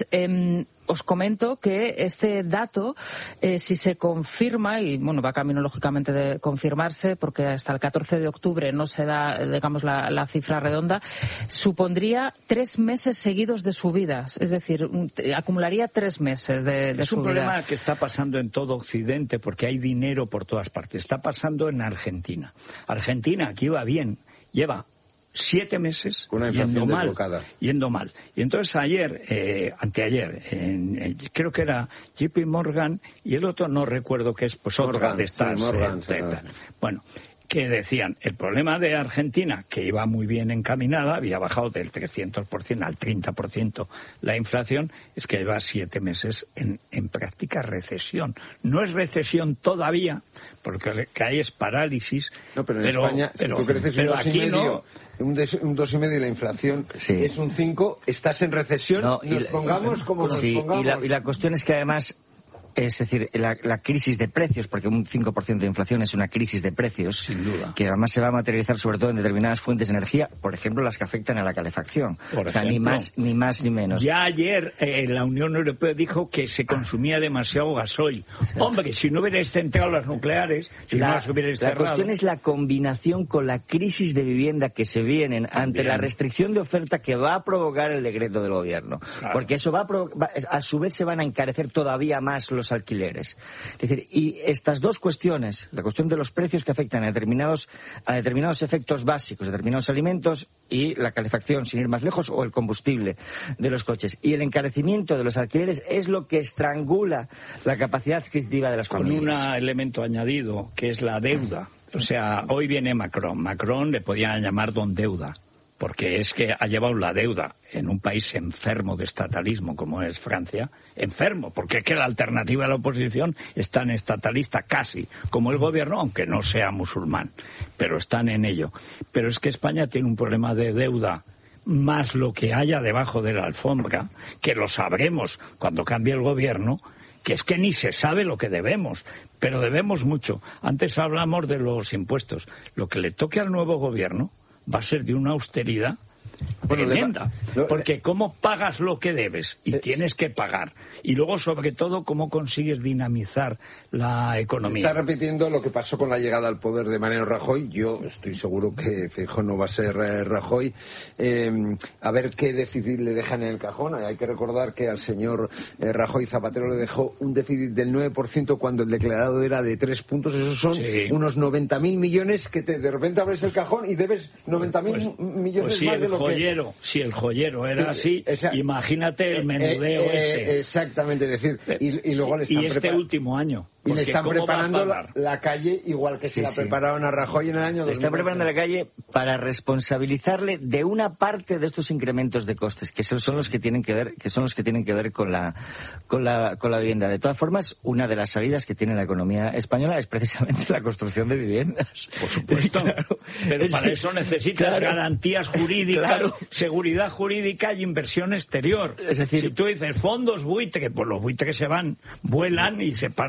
Eh, os comento que este dato, eh, si se confirma, y bueno, va camino lógicamente de confirmarse, porque hasta el catorce de octubre no se da, digamos, la, la cifra redonda, supondría tres meses seguidos de subidas. Es decir, un, acumularía tres meses de, de Es un subida. problema que está pasando en todo Occidente porque hay dinero por todas partes. Está pasando en Argentina. Argentina, aquí va bien, lleva siete meses una yendo mal, desbocada. yendo mal. Y entonces ayer, eh, anteayer, en, en, creo que era J P Morgan y el otro no recuerdo qué es, pues otra Morgan, de estas. sí, Morgan, eh, de, bueno, que decían, el problema de Argentina, que iba muy bien encaminada, había bajado del trescientos por ciento al treinta por ciento la inflación, es que lleva siete meses en, en práctica recesión. No es recesión todavía, porque lo que hay es parálisis. No, pero en pero, España, pero, si tú creces un dos y medio, no. un, des, un dos y medio y la inflación sí. es un cinco, estás en recesión, no, y nos la, pongamos como sí, nos pongamos. Y la, y la cuestión es que además... Es decir, la, la crisis de precios, porque un cinco por ciento de inflación es una crisis de precios, sin duda, que además se va a materializar sobre todo en determinadas fuentes de energía, por ejemplo, las que afectan a la calefacción. Por o sea, ejemplo, ni más ni más ni menos. Ya ayer eh, la Unión Europea dijo que se consumía demasiado gasoil. Hombre, si no hubierais centrado las nucleares, si la, no las hubierais la cerrado... cuestión es la combinación con la crisis de vivienda que se vienen ante Bien. la restricción de oferta que va a provocar el decreto del gobierno. Claro. Porque eso va a, provo- va a su vez se van a encarecer todavía más los alquileres. Es decir, y estas dos cuestiones, la cuestión de los precios que afectan a determinados, a determinados efectos básicos, determinados alimentos y la calefacción, sin ir más lejos, o el combustible de los coches, y el encarecimiento de los alquileres es lo que estrangula la capacidad adquisitiva de las Con familias. un elemento añadido, que es la deuda. O sea, hoy viene Macron. Macron le podían llamar don deuda, porque es que ha llevado la deuda en un país enfermo de estatalismo como es Francia, enfermo, porque es que la alternativa de la oposición es tan estatalista casi como el gobierno, aunque no sea musulmán, pero están en ello. Pero es que España tiene un problema de deuda más lo que haya debajo de la alfombra, que lo sabremos cuando cambie el gobierno, que es que ni se sabe lo que debemos, pero debemos mucho. Antes hablamos de los impuestos. Lo que le toque al nuevo gobierno va a ser de una austeridad bueno, tremenda, le, lo, porque cómo pagas lo que debes y eh, tienes que pagar, y luego sobre todo cómo consigues dinamizar la economía. Está repitiendo lo que pasó con la llegada al poder de Mariano Rajoy. Yo estoy seguro que Feijóo no va a ser eh, Rajoy. Eh, a ver qué déficit le dejan en el cajón. Hay que recordar que al señor eh, Rajoy Zapatero le dejó un déficit del nueve por ciento cuando el declarado era de tres puntos. Esos son sí. unos noventa mil millones que te, de repente abres el cajón y debes noventa mil pues, millones pues sí, más de lo joyero, que... Si el joyero era sí, así, esa... imagínate el menudeo eh, eh, este. Exactamente, es decir, y, y luego le están Y este prepar... último año. Y le están preparando la, la calle igual que sí, se la sí. prepararon a Rajoy en el año dos mil. Le están preparando la calle para responsabilizarle de una parte de estos incrementos de costes, que son los que tienen que ver, que son los que tienen que ver con la, con la, con la vivienda. De todas formas, una de las salidas que tiene la economía española es precisamente la construcción de viviendas. Por supuesto. Claro. Pero es para eso necesitas claro. garantías jurídicas, claro. seguridad jurídica y inversión exterior. Es decir, si tú dices fondos buitre, pues los buitres se van, vuelan y se pasan a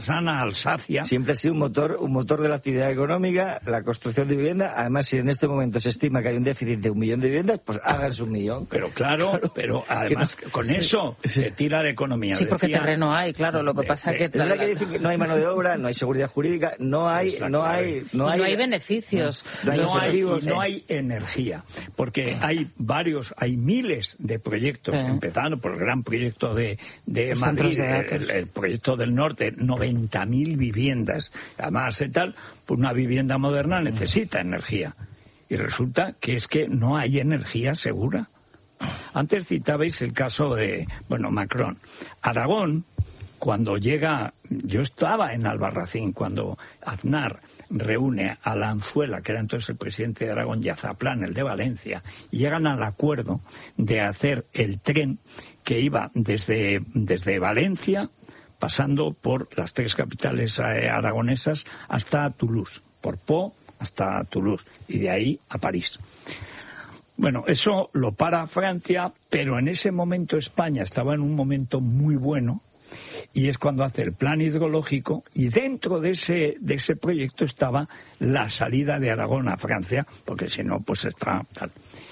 Alsacia. Siempre ha sido un motor, un motor de la actividad económica, la construcción de vivienda. Además, si en este momento se estima que hay un déficit de un millón de viviendas, pues háganse un millón. Pero claro, claro pero además no, con sí, eso sí. se tira la economía. Sí, porque Decía, terreno hay, claro. Lo que de, pasa es que... Es verdad que dicen que no hay mano de obra, no hay seguridad jurídica, no hay, no hay, no hay, no hay beneficios. No, no, no, hay, no hay energía, porque hay varios, hay miles de proyectos, sí. empezando por el gran proyecto de, de Madrid, de el, el proyecto del norte, noventa mil viviendas, además y tal, pues una vivienda moderna necesita energía. Y resulta que es que no hay energía segura. Antes citabais el caso de, bueno, Macron. Aragón, cuando llega, yo estaba en Albarracín, cuando Aznar reúne a Lanzuela, que era entonces el presidente de Aragón, y a Zaplán, el de Valencia, y llegan al acuerdo de hacer el tren que iba desde, desde Valencia, pasando por las tres capitales aragonesas hasta Toulouse, por Pau hasta Toulouse, y de ahí a París. Bueno, eso lo para Francia, pero en ese momento España estaba en un momento muy bueno, y es cuando hace el plan hidrológico, y dentro de ese, de ese proyecto estaba la salida de Aragón a Francia, porque si no, pues está tal.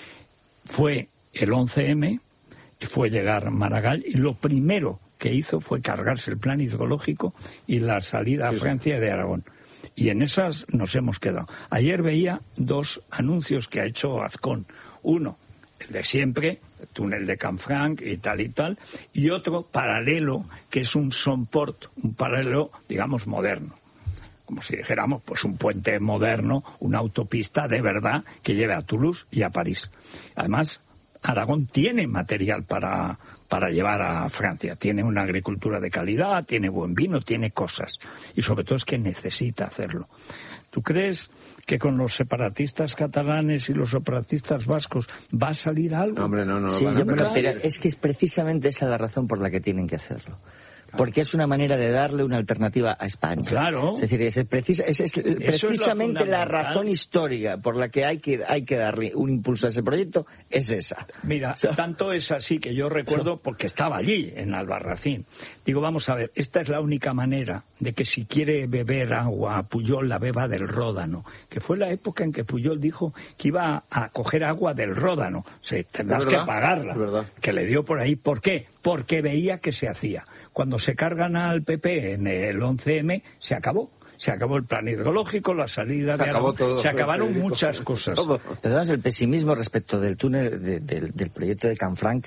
Fue el once eme, y fue llegar Maragall, y lo primero que hizo fue cargarse el plan hidrológico y la salida a Francia de Aragón. Y en esas nos hemos quedado. Ayer veía dos anuncios que ha hecho Azcón. Uno, el de siempre, el túnel de Canfranc y tal y tal, y otro paralelo, que es un Sonport, un paralelo, digamos, moderno. Como si dijéramos, pues un puente moderno, una autopista de verdad que lleve a Toulouse y a París. Además, Aragón tiene material para, para llevar a Francia. Tiene una agricultura de calidad, tiene buen vino, tiene cosas. Y sobre todo es que necesita hacerlo. ¿Tú crees que con los separatistas catalanes y los separatistas vascos va a salir algo? No, hombre, no, no. Sí, yo me lo pero es que es precisamente esa la razón por la que tienen que hacerlo. Porque es una manera de darle una alternativa a España. Claro. Es decir, es, precisa, es, es precisamente es la razón histórica por la que hay que hay que darle un impulso a ese proyecto, es esa. Mira, o sea, tanto es así que yo recuerdo, porque estaba allí, en Albarracín. Digo, vamos a ver, esta es la única manera de que si quiere beber agua Pujol, la beba del Ródano. Que fue la época en que Pujol dijo que iba a coger agua del Ródano. O sea, tendrás que pagarla. Que le dio por ahí. ¿Por qué? Porque veía que se hacía. Cuando se cargan al P P en el once eme, se acabó. Se acabó el plan hidrológico, la salida se de acabó todo, se acabaron muchas cosas. Todo. Además, el pesimismo respecto del túnel, de, de, del proyecto de Canfranc,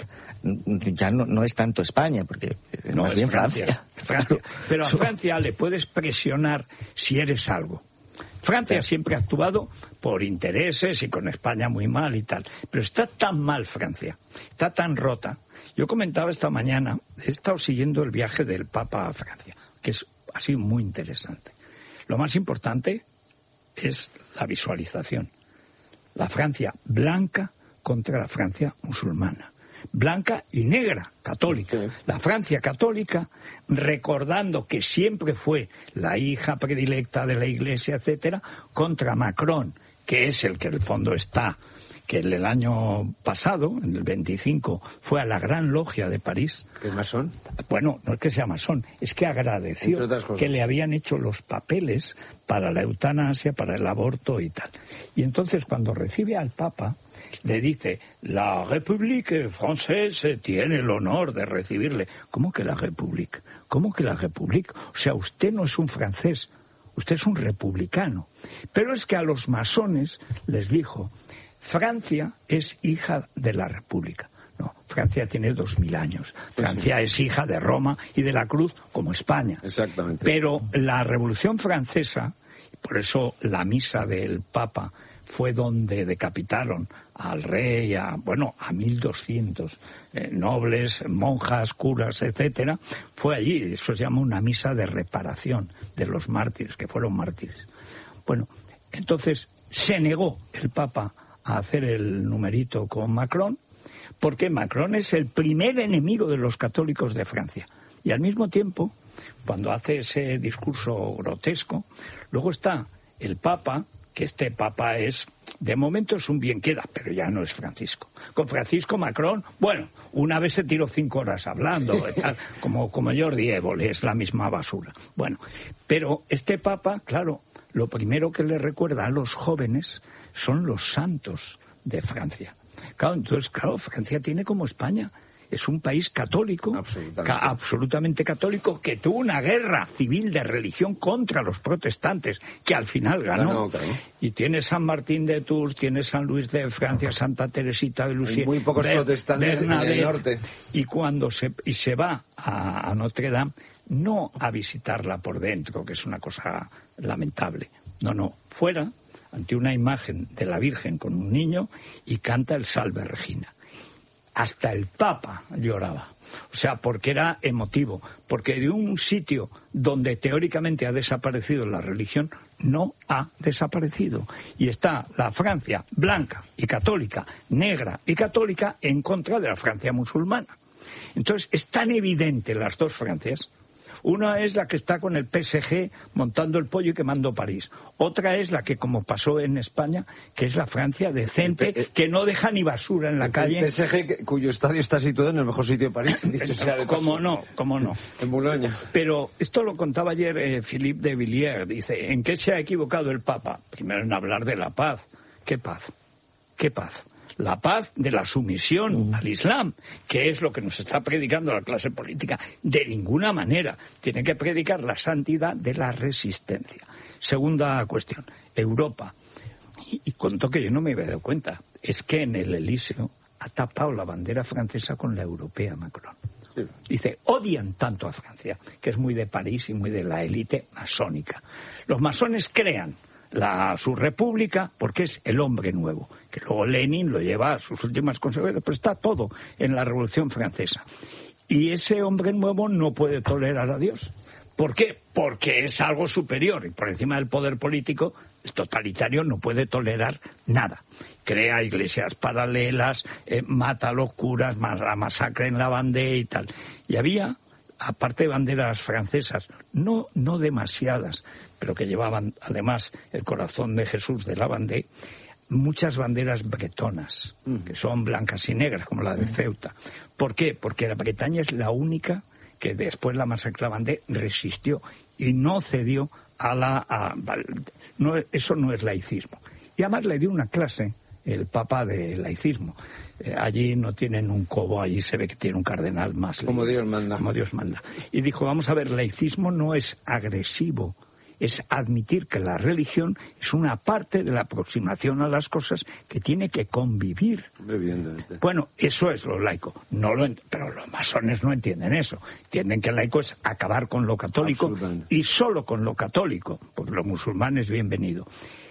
ya no, no es tanto España, porque no, más es bien Francia. Francia. Pero a Francia le puedes presionar si eres algo. Francia siempre ha actuado por intereses y con España muy mal y tal. Pero está tan mal Francia, está tan rota. Yo comentaba esta mañana, he estado siguiendo el viaje del Papa a Francia, que es así muy interesante. Lo más importante es la visualización. La Francia blanca contra la Francia musulmana. Blanca y negra, católica. Sí. La Francia católica, recordando que siempre fue la hija predilecta de la Iglesia, etcétera, contra Macron, que es el que en el fondo está, que en el año pasado, en el veinticinco, fue a la Gran Logia de París. ¿Qué es masón? Bueno, no es que sea masón, es que agradeció que le habían hecho los papeles para la eutanasia, para el aborto y tal. Y entonces cuando recibe al Papa, le dice, la République française tiene el honor de recibirle. ¿Cómo que la République? ¿Cómo que la République? O sea, usted no es un francés, usted es un republicano. Pero es que a los masones les dijo, Francia es hija de la República. No, Francia tiene dos mil años. Francia es hija de Roma y de la Cruz, como España. Exactamente. Pero la Revolución Francesa, por eso la misa del Papa fue donde decapitaron al rey, a, bueno, a mil doscientos eh, nobles, monjas, curas, etcétera. Fue allí, eso se llama una misa de reparación de los mártires, que fueron mártires. Bueno, entonces se negó el Papa a hacer el numerito con Macron, porque Macron es el primer enemigo de los católicos de Francia. Y al mismo tiempo, cuando hace ese discurso grotesco, luego está el Papa, que este papa es, de momento es un bien queda, pero ya no es Francisco. Con Francisco Macron, bueno, una vez se tiró cinco horas hablando, tal, como, como Jordi Évole, es la misma basura. Bueno, pero este papa, claro, lo primero que le recuerda a los jóvenes son los santos de Francia. Claro, entonces, claro, Francia tiene como España. Es un país católico, absolutamente. Ca- absolutamente católico, que tuvo una guerra civil de religión contra los protestantes, que al final ganó. No, claro. Y tiene San Martín de Tours, tiene San Luis de Francia, Santa Teresita de Lisieux. Hay muy pocos Ber- protestantes Bernadette, en el norte. Y cuando se, y se va a, a Notre Dame, no a visitarla por dentro, que es una cosa lamentable. No, no, fuera, ante una imagen de la Virgen con un niño, y canta el Salve Regina. Hasta el Papa lloraba. O sea, porque era emotivo. Porque de un sitio donde teóricamente ha desaparecido la religión, no ha desaparecido. Y está la Francia blanca y católica, negra y católica, en contra de la Francia musulmana. Entonces, es tan evidente las dos Francias. Una es la que está con el P S G montando el pollo y quemando París. Otra es la que, como pasó en España, que es la Francia decente, P- que no deja ni basura en la el calle. El P S G, cuyo estadio está situado en el mejor sitio de París. Dicho sea de ¿Cómo no? ¿Cómo no? En Boulogne. Pero esto lo contaba ayer eh, Philippe de Villiers. Dice, ¿en qué se ha equivocado el Papa? Primero en hablar de la paz. ¿Qué paz? ¿Qué paz? La paz de la sumisión al Islam, que es lo que nos está predicando la clase política. De ninguna manera. Tiene que predicar la santidad de la resistencia. Segunda cuestión, Europa. Y, y contó que yo no me había dado cuenta. Es que en el Elíseo ha tapado la bandera francesa con la europea Macron. Sí. Dice, odian tanto a Francia, que es muy de París y muy de la élite masónica. Los masones crean La, su república, porque es el hombre nuevo, que luego Lenin lo lleva a sus últimas consecuencias, pero está todo en la Revolución Francesa. Y ese hombre nuevo no puede tolerar a Dios. ¿Por qué? Porque es algo superior, y por encima del poder político, el totalitario no puede tolerar nada. Crea iglesias paralelas, eh, mata a los curas, la masacre en la Vendée y tal. Y había, aparte de banderas francesas, no, no demasiadas, pero que llevaban además el corazón de Jesús de la Vendée, muchas banderas bretonas, que son blancas y negras, como la de Ceuta. ¿Por qué? Porque la Bretaña es la única que después de la masacre de la Vendée resistió y no cedió a la... A, no, eso no es laicismo. Y además le dio una clase el Papa de laicismo. Eh, allí no tienen un cobo, allí se ve que tiene un cardenal más. Como Dios manda. Como Dios manda. Y dijo, vamos a ver, laicismo no es agresivo, es admitir que la religión es una parte de la aproximación a las cosas que tiene que convivir. Evidentemente. Bueno, eso es lo laico. No lo ent- pero los masones no entienden eso. Entienden que el laico es acabar con lo católico y solo con lo católico, porque lo musulmán es bienvenido.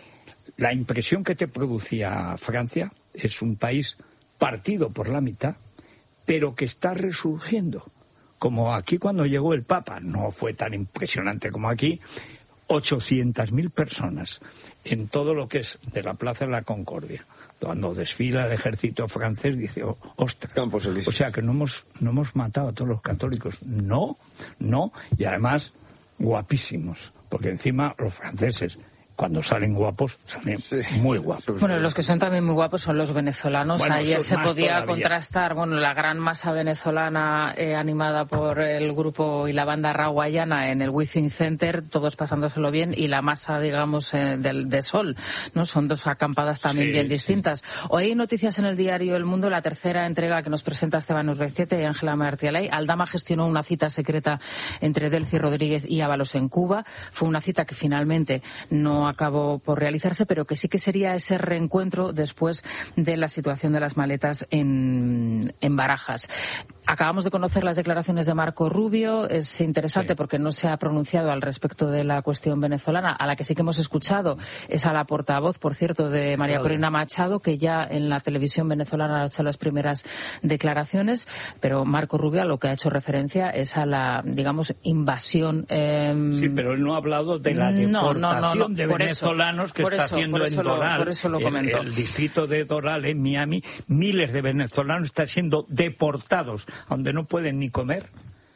La impresión que te producía Francia es un país partido por la mitad, pero que está resurgiendo. Como aquí cuando llegó el Papa, no fue tan impresionante como aquí, ochocientas mil personas en todo lo que es de la Plaza de la Concordia. Cuando desfila el ejército francés, dice, oh, ostras, o sea que no hemos, no hemos matado a todos los católicos. No, no, y además guapísimos, porque encima los franceses, cuando salen guapos, salen sí. muy guapos. Bueno, los que son también muy guapos son los venezolanos. Bueno, ayer se podía todavía. contrastar, bueno, la gran masa venezolana eh, animada por el grupo y la banda raguayana en el Within Center, todos pasándoselo bien, y la masa, digamos, eh, del de Sol, ¿no? Son dos acampadas también sí, bien distintas. Sí. Hoy hay noticias en el diario El Mundo, la tercera entrega que nos presenta Esteban Urrestieta y Ángela Martialay. Aldama gestionó una cita secreta entre Delcy Rodríguez y Ábalos en Cuba. Fue una cita que finalmente no acabó por realizarse, pero que sí que sería ese reencuentro después de la situación de las maletas en, en Barajas. Acabamos de conocer las declaraciones de Marco Rubio. Es interesante sí. porque no se ha pronunciado al respecto de la cuestión venezolana. A la que sí que hemos escuchado es a la portavoz, por cierto, de María Corina Machado, que ya en la televisión venezolana ha hecho las primeras declaraciones, pero Marco Rubio a lo que ha hecho referencia es a la, digamos, invasión. Eh... Sí, pero él no ha hablado de la deportación no, no, no, no. de venezolanos que está eso, haciendo en Doral, lo, por eso lo el, el distrito de Doral en Miami, miles de venezolanos están siendo deportados, donde no pueden ni comer,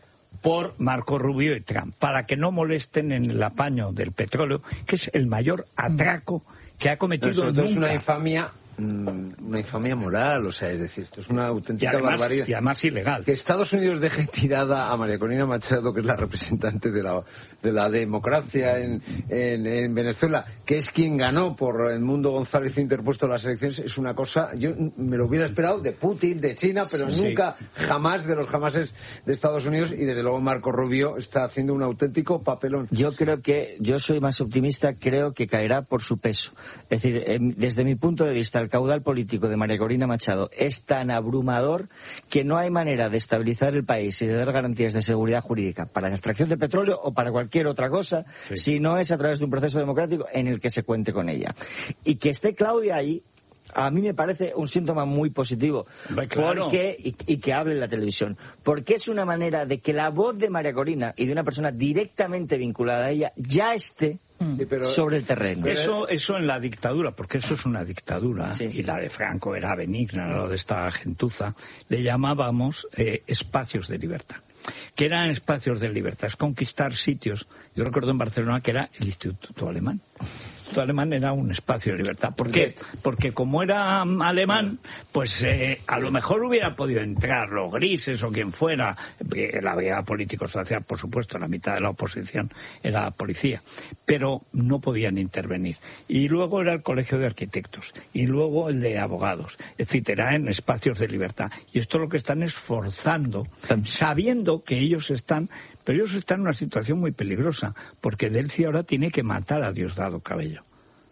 por Marco Rubio y Trump, para que no molesten en el apaño del petróleo, que es el mayor atraco que ha cometido no, nunca. Es una infamia, una infamia moral, o sea, es decir, esto es una auténtica y además, barbaridad. Y además ilegal. Que Estados Unidos deje tirada a María Corina Machado, que es la representante de la, de la democracia en, en, en Venezuela, que es quien ganó por Edmundo González interpuesto las elecciones, es una cosa, yo me lo hubiera esperado de Putin, de China, pero sí, nunca, sí. jamás de los jamases de Estados Unidos, y desde luego Marco Rubio está haciendo un auténtico papelón. Yo creo que, yo soy más optimista, creo que caerá por su peso. Es decir, desde mi punto de vista, el caudal político de María Corina Machado es tan abrumador que no hay manera de estabilizar el país y de dar garantías de seguridad jurídica para la extracción de petróleo o para cualquier otra cosa, sí. si no es a través de un proceso democrático en el que se cuente con ella. Y que esté Claudia ahí, a mí me parece un síntoma muy positivo. Claro. Porque, y, y que hable en la televisión. Porque es una manera de que la voz de María Corina y de una persona directamente vinculada a ella ya esté sí, pero, sobre el terreno. Eso, eso en la dictadura, porque eso es una dictadura, sí. y la de Franco era benigna, lo de esta gentuza, le llamábamos eh, espacios de libertad. Que eran espacios de libertad, es conquistar sitios. Yo recuerdo en Barcelona que era el Instituto Alemán. El Instituto Alemán era un espacio de libertad. ¿Por qué? Porque como era alemán, pues eh, a lo mejor hubiera podido entrar los grises o quien fuera, la brigada político-social, por supuesto, la mitad de la oposición era policía, pero no podían intervenir. Y luego era el Colegio de Arquitectos, y luego el de abogados, etcétera, en espacios de libertad. Y esto lo que están es forzando, sabiendo que ellos están, pero ellos están en una situación muy peligrosa, porque Delcy ahora tiene que matar a Diosdado Cabello.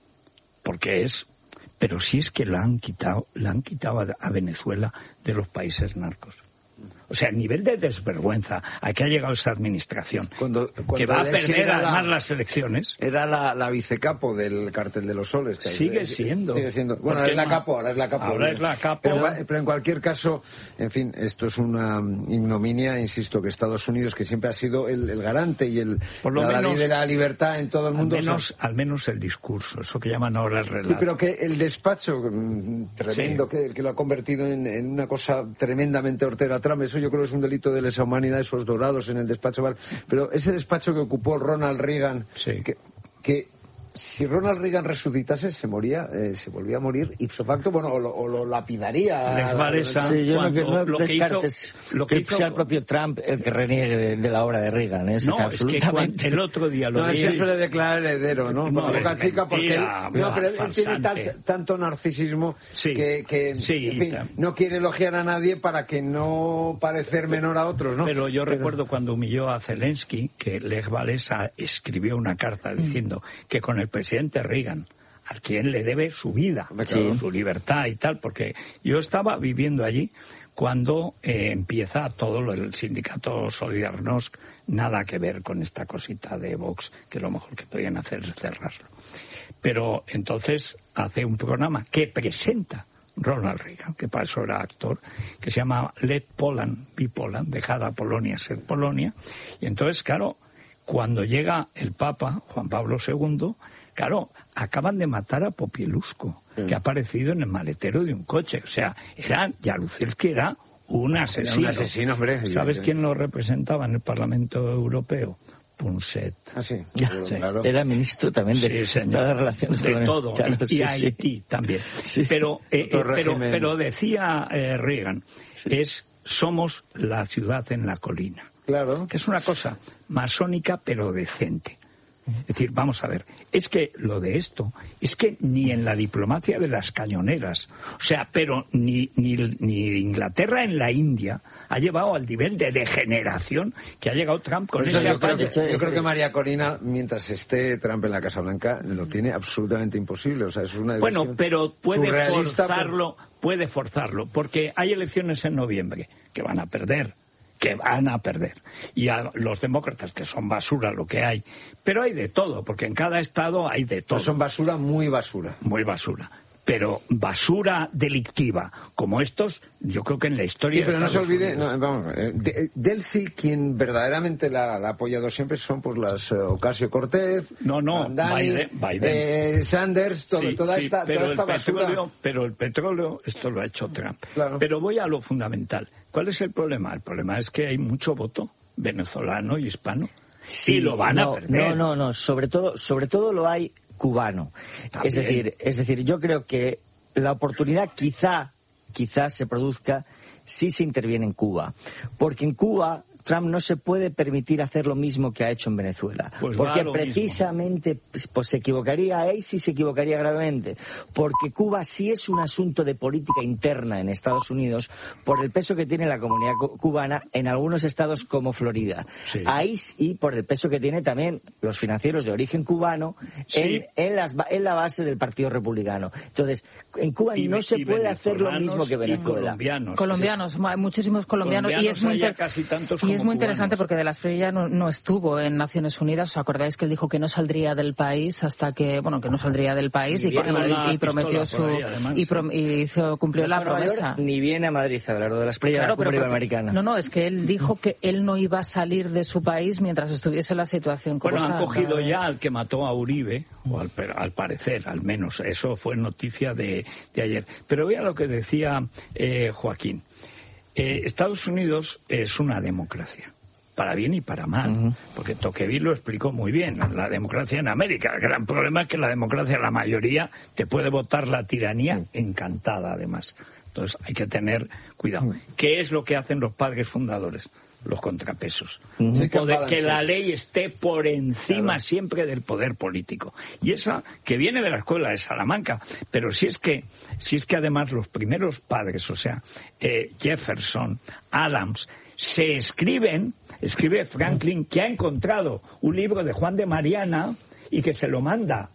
Porque es, pero si es que lo han quitado, le han quitado a, a Venezuela de los países narcos. O sea, el nivel de desvergüenza a que ha llegado esa administración, cuando, cuando que va a perder además la, las elecciones. Era la, la vicecapo del Cartel de los Soles. Que sigue es, siendo. Sigue siendo. Bueno, es la no, capo, ahora es la capo. Ahora es la capo. Pero, pero en cualquier caso, en fin, esto es una ignominia, insisto, que Estados Unidos, que siempre ha sido el, el garante y el Por lo la menos, ley de la libertad en todo el mundo. Al menos, al menos el discurso, eso que llaman ahora el relato. Sí, pero que el despacho tremendo, sí. que, que lo ha convertido en, en una cosa tremendamente hortera Trump, eso yo creo que es un delito de lesa humanidad, esos dorados en el despacho, pero ese despacho que ocupó Ronald Reagan, sí. que, que si Ronald Reagan resucitase, se moría, eh, se volvía a morir ipso facto, bueno, o lo, o lo lapidaría. Les vale esa, sí, yo cuando, no, no lo que hizo, lo que, que hizo, sea el propio Trump el que reniegue de, de la obra de Reagan. ¿eh? No, absolutamente. Es que el otro día lo no, vi. No, se suele declarar heredero, ¿no? No, boca es chica, porque mentira, él, no, pero él farsante. tiene tal, tanto narcisismo sí, que, que sí, en fin, no quiere elogiar a nadie para que no parecer menor a otros, ¿no? Pero yo pero... recuerdo cuando humilló a Zelensky, que Lech Walesa escribió una carta diciendo mm. que con el presidente Reagan, a quien le debe su vida, sí. su libertad y tal, porque yo estaba viviendo allí cuando eh, empieza todo lo del sindicato Solidarnosc, nada que ver con esta cosita de Vox, que lo mejor que podían hacer es cerrarlo. Pero entonces hace un programa que presenta Ronald Reagan, que para eso era actor, que se llama Let Poland be Poland, dejad a Polonia ser Polonia, y entonces, claro, cuando llega el Papa, Juan Pablo segundo, claro, acaban de matar a Popielusco, sí. que ha aparecido en el maletero de un coche. O sea, era, Jaruzelski era un asesino. Era un asesino, hombre. ¿Sabes quién lo representaba en el Parlamento Europeo? Punset. Ah, sí. Ya, sí. Claro. Era ministro también de, sí, de las relaciones de con todo. Claro, y sí, Haití sí. también. Sí. Pero, eh, eh, pero, pero decía eh, Reagan, sí. es somos la ciudad en la colina. Claro. Que es una cosa masónica pero decente. Es decir, vamos a ver, es que lo de esto, es que ni en la diplomacia de las cañoneras, o sea, pero ni, ni, ni Inglaterra en la India ha llevado al nivel de degeneración que ha llegado Trump con ese yo creo, que, yo creo que María Corina, mientras esté Trump en la Casa Blanca, lo tiene absolutamente imposible. O sea, es una bueno, pero puede forzarlo, pero... puede forzarlo, porque hay elecciones en noviembre que van a perder. que van a perder. Y a los demócratas, que son basura lo que hay. Pero hay de todo, porque en cada estado hay de todo. Pero son basura, muy basura. Muy basura. Pero basura delictiva, como estos, yo creo que en la historia... Sí, pero de no se olvide, Unidos... no, vamos, eh, de, Delcy, quien verdaderamente la, la ha apoyado siempre son pues las eh, Ocasio-Cortez, no, no, Mandani, Biden, Biden. Eh, Sanders, todo, sí, toda, sí, esta, pero toda esta el basura. Petróleo, pero el petróleo, esto lo ha hecho Trump. Claro. Pero voy a lo fundamental. ¿Cuál es el problema? El problema es que hay mucho voto venezolano y hispano. Sí, y lo van no, a perder. No, no, no. Sobre todo, sobre todo lo hay cubano. También. Es decir, es decir, yo creo que la oportunidad quizá, quizá se produzca si se interviene en Cuba. Porque en Cuba Trump no se puede permitir hacer lo mismo que ha hecho en Venezuela. Pues porque lo precisamente pues, se equivocaría, ahí sí se equivocaría gravemente. Porque Cuba sí es un asunto de política interna en Estados Unidos por el peso que tiene la comunidad cu- cubana en algunos estados como Florida. Sí. Ahí sí por el peso que tiene también los financieros de origen cubano Sí. en, en, las, ba- en la base del Partido Republicano. Entonces, en Cuba Y no ve- se y puede hacer lo venezolanos mismo que y Venezuela. colombianos. Colombianos, hay muchísimos colombianos, y es muy, hay ya inter- casi tantos y es como muy interesante cubanos. porque De la Espriella no, no estuvo en Naciones Unidas. ¿Os acordáis que él dijo que no saldría del país hasta que, bueno, que no saldría del país y, Y viene y- una y prometió su pistola por ahí, además, y, sí. prom- y hizo, cumplió No la fue a Nueva promesa. York, ni viene a Madrid a hablar de la estrella Claro, de la pero cumbre porque- americana. no, no, es que él dijo que él no iba a salir de su país mientras estuviese la situación como Bueno, han está. cogido ya al que mató a Uribe, o al, al parecer, al menos, eso fue noticia de, de ayer. Pero vea lo que decía eh, Joaquín. Eh, Estados Unidos es una democracia, para bien y para mal, uh-huh. porque Tocqueville lo explicó muy bien, la democracia en América. El gran problema es que la democracia, la mayoría, te puede votar la tiranía encantada, además. Entonces hay que tener cuidado. ¿Qué es lo que hacen los padres fundadores? Los contrapesos. Uh-huh. Un poder, que la ley esté por encima claro. siempre del poder político. Y esa que viene de la escuela de Salamanca. Pero si es que, si es que además los primeros padres, o sea, eh, Jefferson, Adams, se escriben, escribe Franklin que ha encontrado un libro de Juan de Mariana y que se lo manda.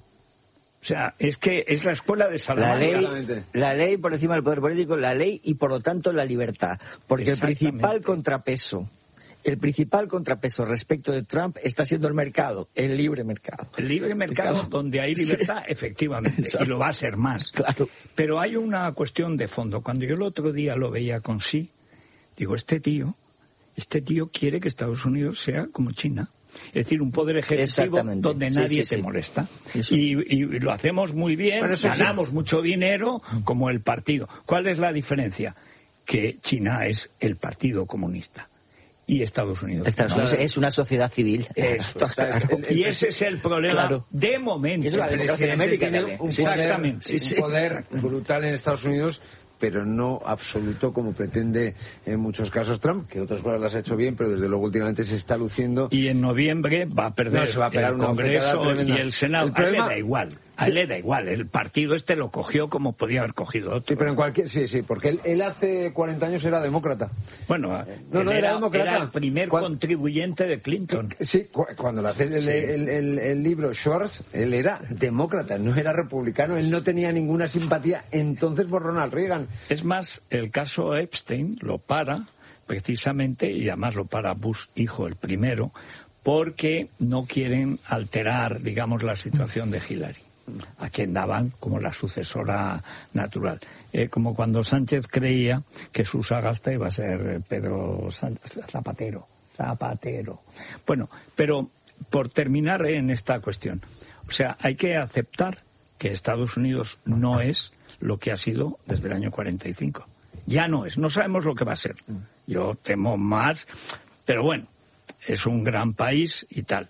O sea, es que es la escuela de Salamanca. La ley, la ley por encima del poder político, la ley y por lo tanto la libertad. Porque el principal contrapeso, el principal contrapeso respecto de Trump está siendo el mercado, el libre mercado. El libre mercado, mercado. donde hay libertad, sí. efectivamente, y lo va a ser más. Claro. Pero hay una cuestión de fondo. Cuando yo el otro día lo veía con sí, digo, este tío, este tío quiere que Estados Unidos sea como China. Es decir, un poder ejecutivo donde nadie sí, sí, te sí. molesta. Y, y lo hacemos muy bien, bueno, ganamos sí. mucho dinero como el partido. ¿Cuál es la diferencia? Que China es el Partido Comunista y Estados Unidos. Estados Unidos es una sociedad civil. Eso, claro. Y ese es el problema claro. de momento. Es la democracia de América. Tiene un poder, Exactamente. un poder brutal en Estados Unidos, pero no absoluto como pretende en muchos casos Trump, que otras cosas las ha hecho bien, pero desde luego últimamente se está luciendo. Y en noviembre va a perder no, se va a pegar el una Congreso y el Senado. El problema... A él le da igual, a él le da igual. El partido este lo cogió como podía haber cogido otro. Sí, pero en cualquier... Sí, sí, porque él, él hace cuarenta años era demócrata. Bueno, no, no, era, era demócrata. Era el primer Cuando... contribuyente de Clinton. Sí, cuando le hace el, sí. el, el, el libro Schwartz, él era demócrata, no era republicano. Él no tenía ninguna simpatía entonces por Ronald Reagan. Es más, el caso Epstein lo para precisamente, y además lo para Bush hijo el primero, porque no quieren alterar, digamos, la situación de Hillary, a quien daban como la sucesora natural. Eh, como cuando Sánchez creía que su sagasta iba a ser Pedro Zapatero. Zapatero. Bueno, pero por terminar en esta cuestión, o sea, hay que aceptar que Estados Unidos no es lo que ha sido desde el año cuarenta y cinco. Ya no es, no sabemos lo que va a ser. Yo temo más, pero bueno, es un gran país y tal.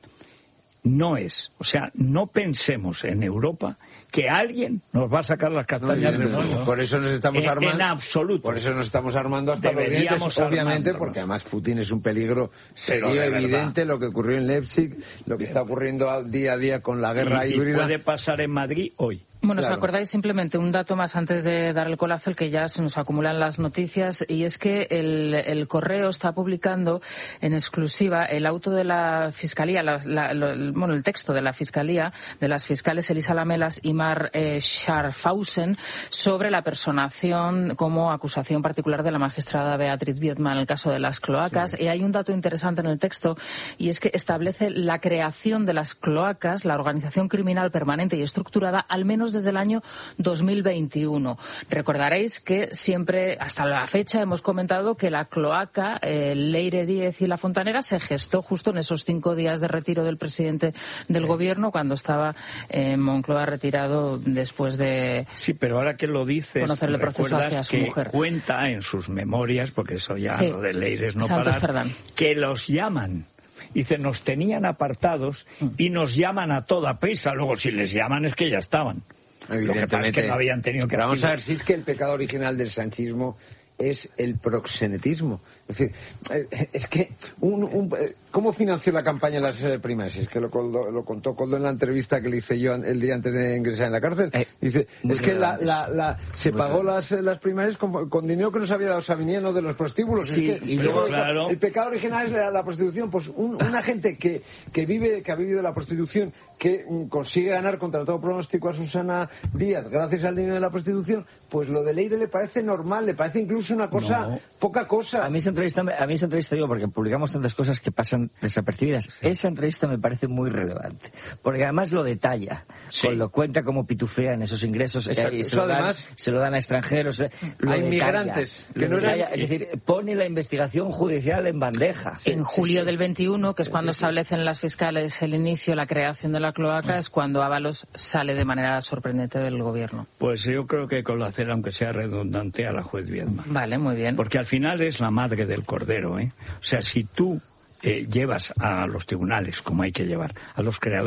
No es, o sea, no pensemos en Europa que alguien nos va a sacar las castañas no, del fuego. Por eso nos estamos en, armando. En absoluto. Por eso nos estamos armando hasta los dientes, obviamente, porque además Putin es un peligro serio, evidente, lo que ocurrió en Leipzig, lo que está ocurriendo día a día con la guerra y, híbrida. Y puede pasar en Madrid hoy. Bueno, claro. ¿os acordáis simplemente un dato más antes de dar el colazo, el que ya se nos acumulan las noticias? Y es que el, el Correo está publicando en exclusiva el auto de la Fiscalía, la, la, lo, bueno, el texto de la Fiscalía, de las fiscales Elisa Lamelas y Mar eh, Scharfausen, sobre la personación como acusación particular de la magistrada Beatriz Biedma en el caso de las cloacas. Sí. Y hay un dato interesante en el texto, y es que establece la creación de las cloacas, la organización criminal permanente y estructurada, al menos desde el año dos mil veintiuno. Recordaréis que siempre, hasta la fecha, hemos comentado que la cloaca, eh, Leire Díez y La Fontanera, se gestó justo en esos cinco días de retiro del presidente del sí. gobierno, cuando estaba en Moncloa retirado después de sí, pero ahora que lo dices, conocer el proceso hacia su que mujer. Cuenta en sus memorias, porque eso ya sí. lo de Leire es no Santos parar, Cerdán. que los llaman Dice, nos tenían apartados y nos llaman a toda prisa. Luego, si les llaman es que ya estaban. Lo que pasa es que no habían tenido que... Pero vamos a ver, si es que el pecado original del sanchismo es el proxenetismo. Es decir, es que un, un, ¿cómo financió la campaña en las eh, primarias? Es que lo, lo, lo contó Coldo en la entrevista que le hice yo el día antes de ingresar en la cárcel. Eh, Dice, es que la, la, la, se muy pagó las, las primarias con, con dinero que nos había dado Sabiniano de los prostíbulos. Sí, es que, y luego, claro. El pecado original es la, la prostitución. Pues un, una gente que, que vive, que ha vivido la prostitución, que um, consigue ganar contra todo pronóstico a Susana Díaz gracias al dinero de la prostitución, pues lo de Leire le parece normal, le parece incluso una cosa, no. poca cosa. A mí esa entrevista, a mí esa entrevista digo, porque publicamos tantas cosas que pasan desapercibidas. Sí. Esa entrevista me parece muy relevante, porque además lo detalla, sí. lo cuenta cómo pitufean esos ingresos, eh, y se, lo dan, además, se lo dan a extranjeros. Eh, a inmigrantes. Que no detalla, eran... Es decir, pone la investigación judicial en bandeja. En sí, julio sí, del veintiuno, que es cuando sí, establecen las fiscales el inicio, la creación de la cloaca, es cuando Ábalos sale de manera sorprendente del gobierno. Pues yo creo que con la cera, aunque sea redundante, a la juez Viedma. Vale, muy bien. Porque al final es la madre del cordero, ¿eh? O sea, si tú eh, llevas a los tribunales, como hay que llevar, a los creadores